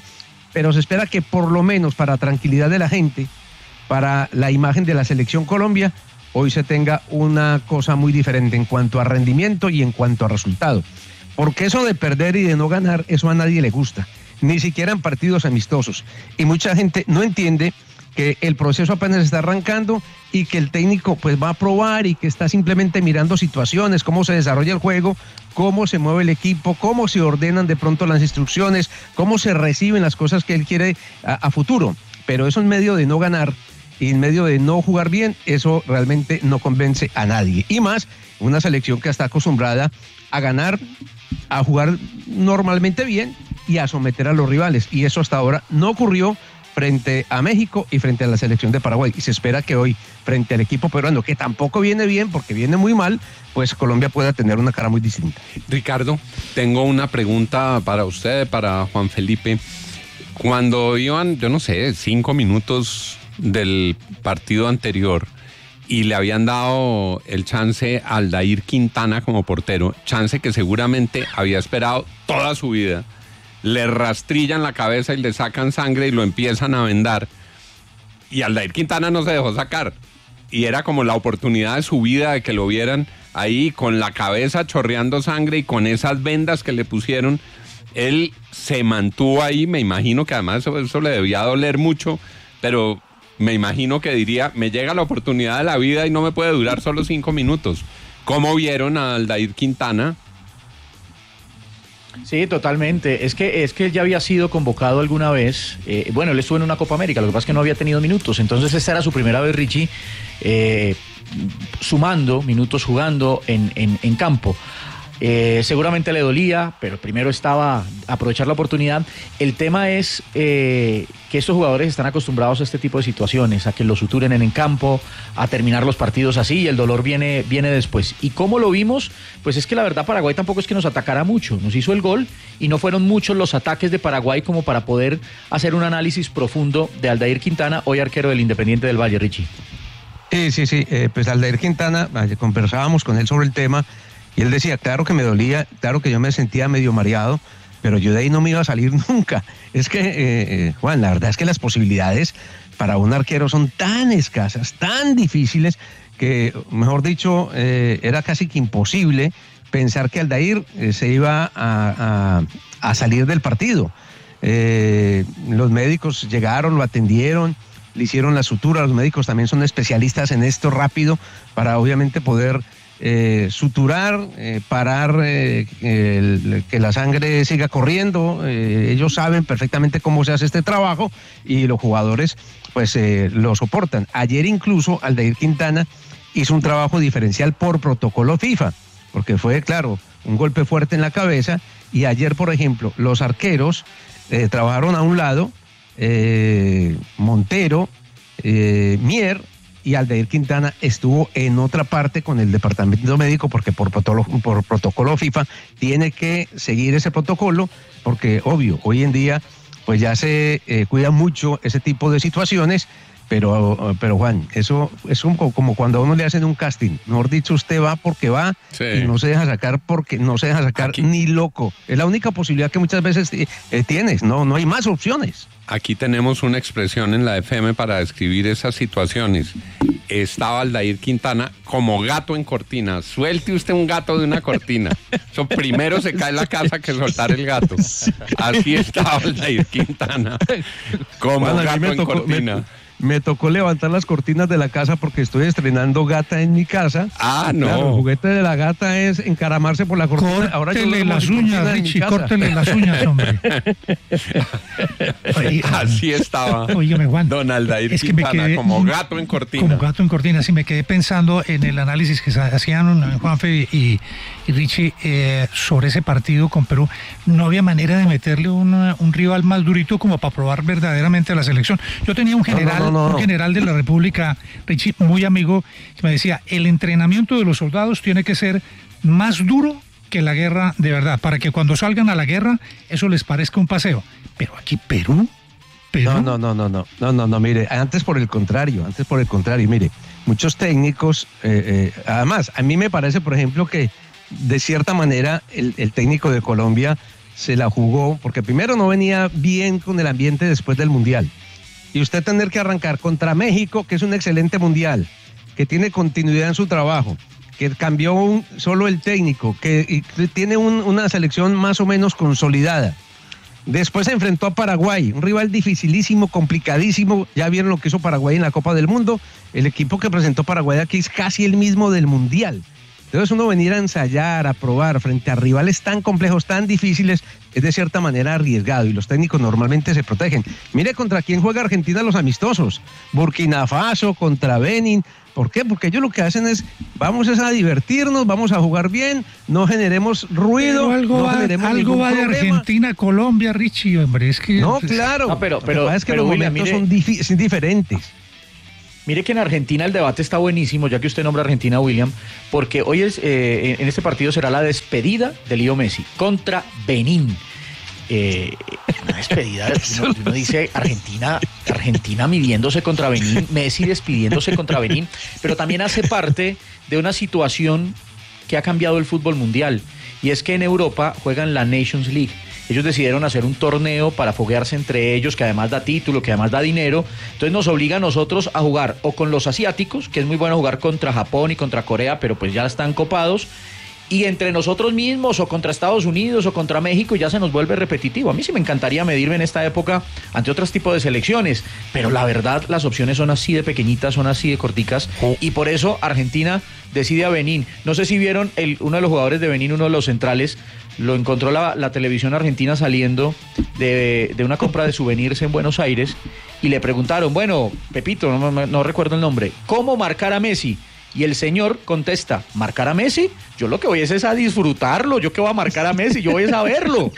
Speaker 8: pero se espera que por lo menos para tranquilidad de la gente, para la imagen de la selección Colombia, hoy se tenga una cosa muy diferente en cuanto a rendimiento y en cuanto a resultado. Porque eso de perder y de no ganar, eso a nadie le gusta, ni siquiera en partidos amistosos. Y mucha gente no entiende que el proceso apenas está arrancando y que el técnico pues va a probar y que está simplemente mirando situaciones, cómo se desarrolla el juego, cómo se mueve el equipo, cómo se ordenan de pronto las instrucciones, cómo se reciben las cosas que él quiere a, a futuro. Pero eso en medio de no ganar y en medio de no jugar bien, eso realmente no convence a nadie. Y más, una selección que está acostumbrada a ganar, a jugar normalmente bien y a someter a los rivales. Y eso hasta ahora no ocurrió frente a México y frente a la selección de Paraguay. Y se espera que hoy, frente al equipo peruano, que tampoco viene bien porque viene muy mal, pues Colombia pueda tener una cara muy distinta.
Speaker 2: Ricardo, tengo una pregunta para usted, para Juan Felipe. Cuando iban, yo no sé, cinco minutos del partido anterior y le habían dado el chance a Aldair Quintana como portero, chance que seguramente había esperado toda su vida, le rastrillan la cabeza y le sacan sangre y lo empiezan a vendar, y Aldair Quintana no se dejó sacar, y era como la oportunidad de su vida de que lo vieran ahí con la cabeza chorreando sangre y con esas vendas que le pusieron. Él se mantuvo ahí, me imagino que además eso, eso le debía doler mucho, pero me imagino que diría, me llega la oportunidad de la vida y no me puede durar solo cinco minutos. ¿Cómo vieron a Aldair Quintana?
Speaker 5: Sí, totalmente. Es que, es que él ya había sido convocado alguna vez. Eh, bueno, él estuvo en una Copa América, lo que pasa es que no había tenido minutos. Entonces esta era su primera vez, Richie, eh, sumando minutos jugando en, en, en campo. Eh, seguramente le dolía, pero primero estaba a aprovechar la oportunidad. El tema es eh, que estos jugadores están acostumbrados a este tipo de situaciones, a que los suturen en el campo, a terminar los partidos así, y el dolor viene, viene después. ¿Y cómo lo vimos? Pues es que la verdad Paraguay tampoco es que nos atacara mucho, nos hizo el gol y no fueron muchos los ataques de Paraguay como para poder hacer un análisis profundo de Aldair Quintana, hoy arquero del Independiente del Valle, Richie.
Speaker 8: Sí, sí, sí, eh, pues Aldair Quintana, conversábamos con él sobre el tema. Y él decía, claro que me dolía, claro que yo me sentía medio mareado, pero yo de ahí no me iba a salir nunca. Es que, eh, Juan, la verdad es que las posibilidades para un arquero son tan escasas, tan difíciles, que, mejor dicho, eh, era casi que imposible pensar que Aldair eh, se iba a, a, a salir del partido. Eh, los médicos llegaron, lo atendieron, le hicieron la sutura. Los médicos también son especialistas en esto rápido para obviamente poder Eh, suturar, eh, parar eh, el, que la sangre siga corriendo. Eh, ellos saben perfectamente cómo se hace este trabajo y los jugadores pues eh, lo soportan. Ayer incluso Aldair Quintana hizo un trabajo diferencial por protocolo FIFA, porque fue, claro, un golpe fuerte en la cabeza, y ayer, por ejemplo, los arqueros eh, trabajaron a un lado, eh, Montero, eh, Mier, y Aldair Quintana estuvo en otra parte con el departamento médico, porque por protocolo, por protocolo FIFA tiene que seguir ese protocolo, porque obvio, hoy en día pues ya se eh, cuida mucho ese tipo de situaciones, pero, pero Juan, eso es un, como cuando a uno le hacen un casting, mejor dicho, usted va porque va, sí, y no se deja sacar porque no se deja sacar Aquí. ni loco. Es la única posibilidad que muchas veces eh, tienes, no, no hay más opciones.
Speaker 2: Aquí tenemos una expresión en la F M para describir esas situaciones. Estaba Aldair Quintana como gato en cortina. Suelte usted un gato de una cortina. Eso primero se cae la casa que soltar el gato. Así estaba Aldair Quintana como bueno, gato en tocó, cortina.
Speaker 8: Me... Me tocó levantar las cortinas de la casa porque estoy estrenando gata en mi casa.
Speaker 2: Ah, no.
Speaker 8: Claro, el juguete de la gata es encaramarse por la cortina.
Speaker 7: Córtele
Speaker 8: Ahora yo
Speaker 7: las uñas, Richie, córtele las uñas, hombre.
Speaker 2: Oye, así estaba
Speaker 7: Óigame, Juan,
Speaker 2: don Aldair
Speaker 7: es que
Speaker 2: Quintana,
Speaker 7: me quedé,
Speaker 2: como gato en cortina.
Speaker 7: Como gato en cortina, sí, me quedé pensando en el análisis que hacían Juanfe y, y Richie eh, sobre ese partido con Perú. No había manera de meterle una, un rival más durito como para probar verdaderamente a la selección. Yo tenía un general... No, no, no. No, no. Un general de la República, Richie, muy amigo, que me decía, el entrenamiento de los soldados tiene que ser más duro que la guerra de verdad, para que cuando salgan a la guerra eso les parezca un paseo. Pero aquí Perú, Perú.
Speaker 8: No, no, no, no, no, no, no, no, mire, antes por el contrario, antes por el contrario, mire, muchos técnicos, eh, eh, además, a mí me parece, por ejemplo, que de cierta manera el, el técnico de Colombia se la jugó, porque primero no venía bien con el ambiente después del Mundial. Y usted tener que arrancar contra México, que es un excelente Mundial, que tiene continuidad en su trabajo, que cambió un, solo el técnico, que y tiene un, una selección más o menos consolidada. Después se enfrentó a Paraguay, un rival dificilísimo, complicadísimo. Ya vieron lo que hizo Paraguay en la Copa del Mundo. El equipo que presentó Paraguay aquí es casi el mismo del Mundial. Entonces uno venir a ensayar, a probar frente a rivales tan complejos, tan difíciles, es de cierta manera arriesgado y los técnicos normalmente se protegen. Mire contra quién juega Argentina los amistosos. Burkina Faso contra Benin. ¿Por qué? Porque ellos lo que hacen es, vamos a divertirnos, vamos a jugar bien, no generemos ruido,
Speaker 7: pero algo
Speaker 8: no
Speaker 7: va,
Speaker 8: generemos
Speaker 7: algo
Speaker 8: ningún
Speaker 7: va de
Speaker 8: problema.
Speaker 7: Argentina a Colombia, Richie, hombre, es que...
Speaker 8: No, claro,
Speaker 5: no, pero, pero,
Speaker 8: lo que pasa es que
Speaker 5: pero,
Speaker 8: los
Speaker 5: William,
Speaker 8: momentos
Speaker 5: mire,
Speaker 8: son, difi- son diferentes.
Speaker 5: Mire que en Argentina el debate está buenísimo, ya que usted nombra a Argentina, William, porque hoy es, eh, en este partido será la despedida de Leo Messi contra Benín. Eh, una despedida, uno, uno dice Argentina, Argentina midiéndose contra Benín, Messi despidiéndose contra Benín, pero también hace parte de una situación que ha cambiado el fútbol mundial, y es que en Europa juegan la Nations League. Ellos decidieron hacer un torneo para foguearse entre ellos, que además da título, que además da dinero. Entonces nos obliga a nosotros a jugar o con los asiáticos, que es muy bueno jugar contra Japón y contra Corea, pero pues ya están copados, y entre nosotros mismos o contra Estados Unidos o contra México, ya se nos vuelve repetitivo. A mí sí me encantaría medirme en esta época ante otros tipos de selecciones, pero la verdad las opciones son así de pequeñitas, son así de corticas, y por eso Argentina decide a Benín. No sé si vieron el, uno de los jugadores de Benín, uno de los centrales, lo encontró la, la televisión argentina saliendo de, de una compra de souvenirs en Buenos Aires, y le preguntaron, bueno, Pepito, no, no, no recuerdo el nombre, ¿cómo marcar a Messi? Y el señor contesta, ¿marcar a Messi? Yo lo que voy es, es a disfrutarlo, yo que voy a marcar a Messi, yo voy es a verlo.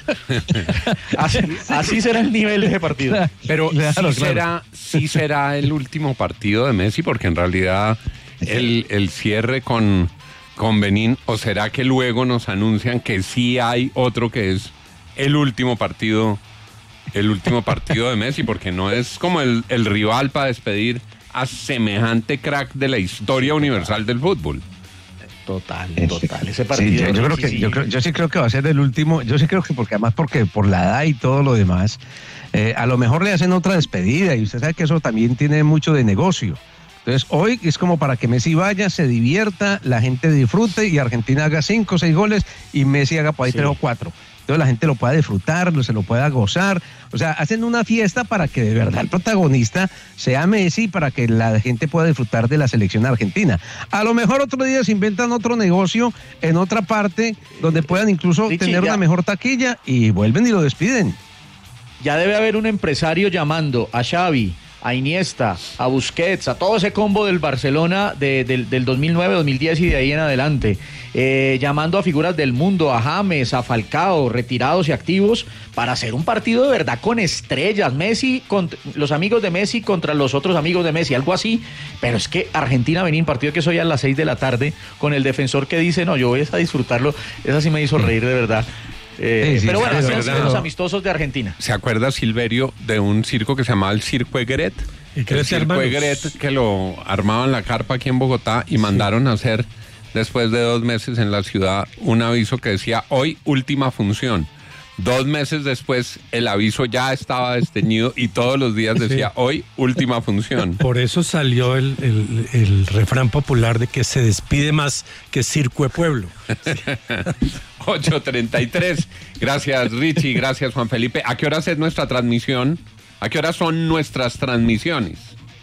Speaker 5: así, así será el nivel de ese partido.
Speaker 2: Pero
Speaker 5: Claro,
Speaker 2: sí,
Speaker 5: claro.
Speaker 2: Será, sí será el último partido de Messi, porque en realidad el, el cierre con, con Benín, o será que luego nos anuncian que sí hay otro que es el último partido, el último partido de Messi, porque no es como el, el rival para despedir a semejante crack de la historia universal del fútbol.
Speaker 5: Total, total. Ese
Speaker 8: Sí,
Speaker 5: partido.
Speaker 8: yo, yo creo que,
Speaker 5: sí,
Speaker 8: yo,
Speaker 5: sí.
Speaker 8: creo- yo sí creo que va a ser el último. Yo sí creo que, porque además, porque por la edad y todo lo demás, eh, a lo mejor le hacen otra despedida, y usted sabe que eso también tiene mucho de negocio. Entonces, hoy es como para que Messi vaya, se divierta, la gente disfrute y Argentina haga cinco o seis goles y Messi haga por ahí
Speaker 5: Sí.
Speaker 8: tres o cuatro. Entonces la gente lo pueda disfrutar, se lo pueda gozar. O sea, hacen una fiesta para que de verdad el protagonista sea Messi, para que la gente pueda disfrutar de la selección argentina. A lo mejor otro día se inventan otro negocio en otra parte donde puedan incluso
Speaker 5: Richie,
Speaker 8: tener
Speaker 5: ya.
Speaker 8: una mejor taquilla y vuelven y lo despiden.
Speaker 5: Ya debe haber un empresario llamando a Xavi, a Iniesta, a Busquets, a todo ese combo del Barcelona de- del, del dos mil nueve, dos mil diez y de ahí en adelante, eh, llamando a figuras del mundo, a James, a Falcao, retirados y activos, para hacer un partido de verdad con estrellas, Messi, contra, los amigos de Messi contra los otros amigos de Messi, algo así. Pero es que Argentina-Benín, partido que es hoy a las seis de la tarde, con el defensor que dice, no, yo voy a disfrutarlo, esa sí me hizo reír de verdad. Eh,
Speaker 2: Sí, sí,
Speaker 5: pero bueno,
Speaker 2: sí,
Speaker 5: así
Speaker 2: es
Speaker 5: han sido
Speaker 2: verdad.
Speaker 5: los amistosos de Argentina.
Speaker 2: ¿Se acuerda, Silverio, de un circo que se llamaba el Circo Egret? El
Speaker 13: Egret
Speaker 2: Circo
Speaker 13: Hermanos.
Speaker 2: Egret, que lo armaban la carpa aquí en Bogotá y mandaron a hacer, después de dos meses en la ciudad, un aviso que decía, hoy última función. Dos meses después, el aviso ya estaba desteñido y todos los días decía,
Speaker 13: Sí.
Speaker 2: hoy última función.
Speaker 13: Por eso salió el, el- el refrán popular de que se despide más que circo de pueblo.
Speaker 2: ocho treinta y tres. Gracias, Richie. Gracias, Juan Felipe. ¿A qué horas es nuestra transmisión? ¿A qué horas son nuestras transmisiones?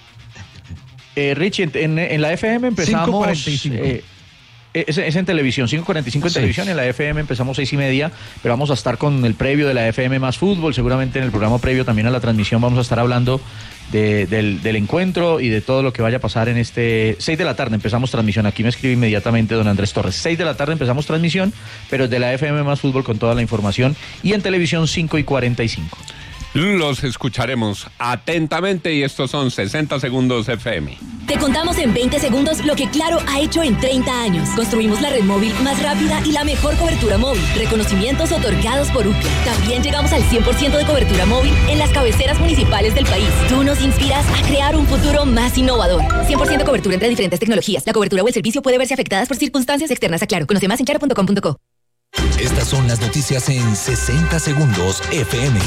Speaker 5: Eh, Richie, en, en- en la F M empezamos...
Speaker 8: cinco cuarenta y cinco.
Speaker 5: eh, es, es en televisión, cinco cuarenta y cinco en
Speaker 8: Sí.
Speaker 5: televisión, en la F M empezamos seis y media, pero vamos a estar con el previo de la F M más fútbol, seguramente en el programa previo también a la transmisión vamos a estar hablando de- del, del encuentro y de todo lo que vaya a pasar en este... seis de la tarde empezamos transmisión, aquí me escribe inmediatamente don Andrés Torres, seis de la tarde empezamos transmisión, pero de la F M más fútbol con toda la información, y en televisión cinco y cuarenta y cinco.
Speaker 2: Los escucharemos atentamente y estos son sesenta segundos F M.
Speaker 22: Te contamos en veinte segundos lo que Claro ha hecho en treinta años. Construimos la red móvil más rápida y la mejor cobertura móvil. Reconocimientos otorgados por Ookla. También llegamos al cien por ciento de cobertura móvil en las cabeceras municipales del país. Tú nos inspiras a crear un futuro más innovador. cien por ciento cobertura entre diferentes tecnologías. La cobertura o el servicio puede verse afectadas por circunstancias externas a Claro. Conoce más en claro punto com punto co.
Speaker 16: Estas son las noticias en sesenta segundos F M.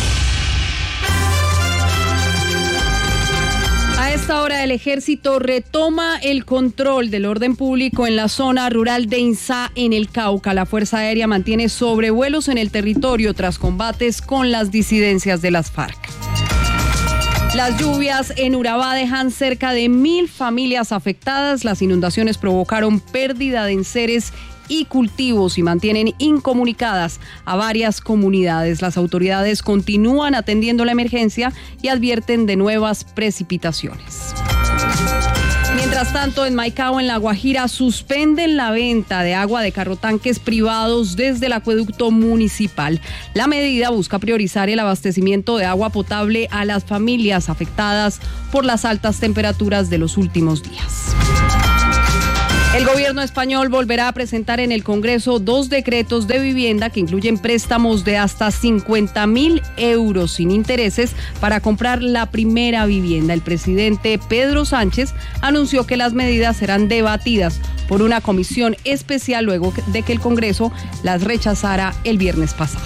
Speaker 17: A esta hora el ejército retoma el control del orden público en la zona rural de Insá, en el Cauca. La Fuerza Aérea mantiene sobrevuelos en el territorio tras combates con las disidencias de las FARC. Las lluvias en Urabá dejan cerca de mil familias afectadas. Las inundaciones provocaron pérdida de enseres y cultivos y mantienen incomunicadas a varias comunidades. Las autoridades continúan atendiendo la emergencia y advierten de nuevas precipitaciones. Mientras tanto, en Maicao, en La Guajira, suspenden la venta de agua de carrotanques privados desde el acueducto municipal. La medida busca priorizar el abastecimiento de agua potable a las familias afectadas por las altas temperaturas de los últimos días. El gobierno español volverá a presentar en el Congreso dos decretos de vivienda que incluyen préstamos de hasta cincuenta mil euros sin intereses para comprar la primera vivienda. El presidente Pedro Sánchez anunció que las medidas serán debatidas por una comisión especial luego de que el Congreso las rechazara el viernes pasado.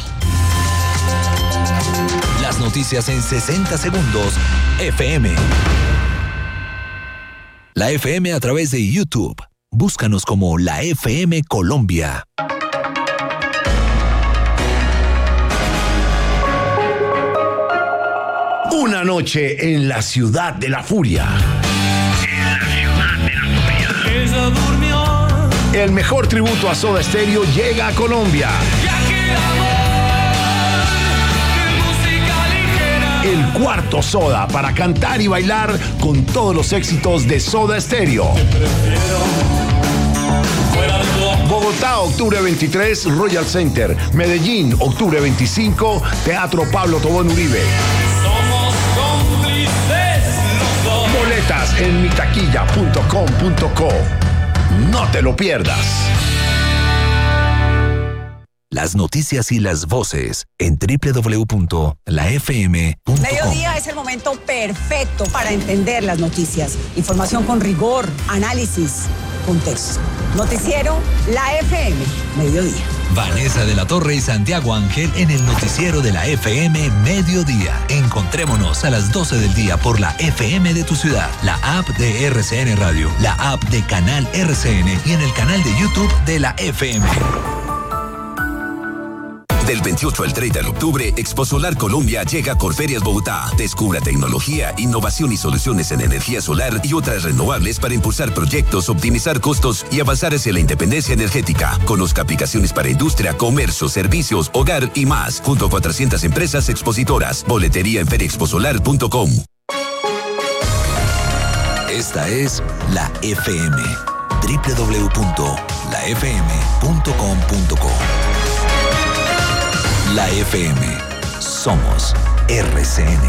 Speaker 16: Las noticias en sesenta segundos F M. La F M a través de YouTube. Búscanos como la F M Colombia.
Speaker 9: Una noche en la ciudad de la furia. En la ciudad de la furia. Ella durmió. El mejor tributo a Soda Stereo llega a Colombia. El cuarto Soda para cantar y bailar con todos los éxitos de Soda Stereo. Bogotá, octubre veintitrés, Royal Center. Medellín, octubre veinticinco, Teatro Pablo Tobón Uribe. Somos cómplices los dos. Boletas en mitaquilla punto com punto co. No te lo pierdas.
Speaker 16: Las noticias y las voces en doble u doble u doble u punto la f m punto com.
Speaker 10: Mediodía es el momento perfecto para entender las noticias. Información con rigor, análisis, contexto. Noticiero La F M, Mediodía.
Speaker 16: Vanessa de la Torre y Santiago Ángel en el noticiero de la F M Mediodía. Encontrémonos a las doce del día por la F M de tu ciudad, la app de R C N Radio, la app de Canal R C N y en el canal de YouTube de la F M.
Speaker 11: Del veintiocho al treinta de octubre, Expo Solar Colombia llega a Corferias Bogotá. Descubra tecnología, innovación y soluciones en energía solar y otras renovables para impulsar proyectos, optimizar costos y avanzar hacia la independencia energética. Conozca aplicaciones para industria, comercio, servicios, hogar y más, junto a cuatrocientas empresas expositoras. Boletería en feria expo solar punto com.
Speaker 16: Esta es la F M. doble u doble u doble u punto la f m punto com punto co. La F M. Somos R C N.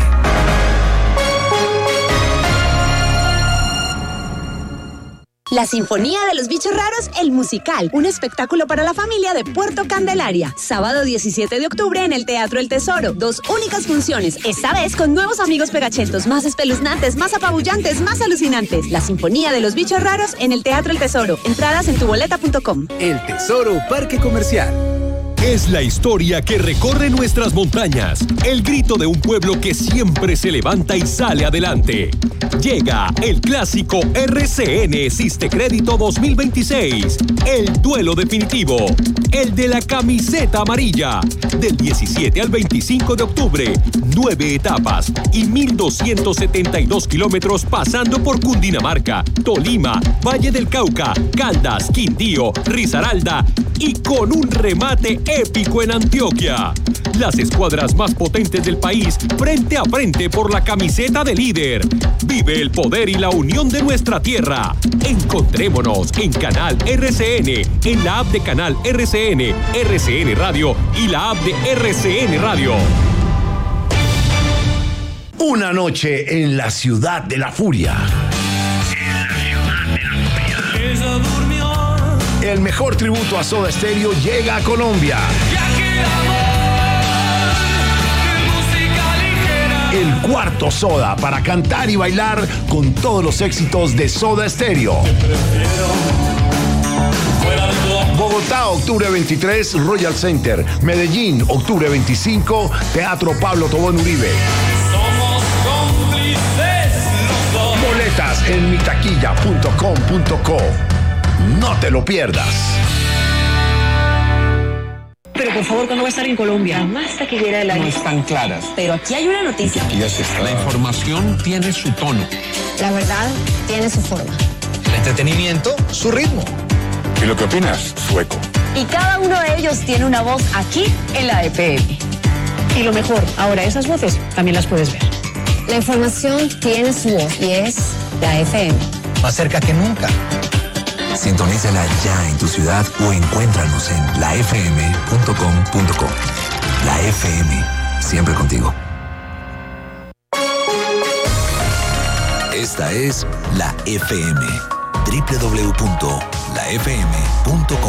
Speaker 22: La Sinfonía de los Bichos Raros, el musical, un espectáculo para la familia de Puerto Candelaria. Sábado diecisiete de octubre en el Teatro El Tesoro. Dos únicas funciones, esta vez con nuevos amigos pegachetos, más espeluznantes, más apabullantes, más alucinantes. La Sinfonía de los Bichos Raros en el Teatro El Tesoro. Entradas en tu boleta punto com.
Speaker 19: El Tesoro Parque Comercial. Es la historia que recorre nuestras montañas, el grito de un pueblo que siempre se levanta y sale adelante. Llega el clásico R C N Siste Crédito dos mil veintiséis, el duelo definitivo, el de la camiseta amarilla, del diecisiete al veinticinco de octubre, nueve etapas y mil doscientos setenta y dos kilómetros pasando por Cundinamarca, Tolima, Valle del Cauca, Caldas, Quindío, Risaralda y con un remate épico en Antioquia. Las escuadras más potentes del país frente a frente por la camiseta de líder. Vive el poder y la unión de nuestra tierra. Encontrémonos en Canal R C N, en la app de Canal R C N, R C N Radio y la app de R C N Radio.
Speaker 9: Una noche en la ciudad de la furia. En la ciudad de la furia. Ella durmió. El mejor tributo a Soda Stereo llega a Colombia. El cuarto Soda para cantar y bailar con todos los éxitos de Soda Stereo. Bogotá, octubre veintitrés, Royal Center. Medellín, octubre veinticinco, Teatro Pablo Tobón Uribe.
Speaker 6: Somos cómplices los dos.
Speaker 9: Boletas en mitaquilla punto com punto co. No te lo pierdas.
Speaker 12: Pero por favor, ¿cuándo va a estar en Colombia? Más taquillera del año.
Speaker 14: No están claras.
Speaker 12: Pero aquí hay una noticia.
Speaker 14: Aquí ya se está. La información tiene su tono.
Speaker 12: La verdad tiene su forma.
Speaker 14: El entretenimiento, su ritmo. ¿Y lo que opinas? Sueco.
Speaker 12: Y cada uno de ellos tiene una voz aquí en la F M. Y lo mejor, ahora esas voces también las puedes ver.
Speaker 15: La información tiene su voz y es la F M.
Speaker 14: Más cerca que nunca.
Speaker 11: Sintonízala ya en tu ciudad o encuéntranos en la f m punto com punto co. La F M, siempre contigo. Esta es la F M. doble u doble u doble u punto la f m punto com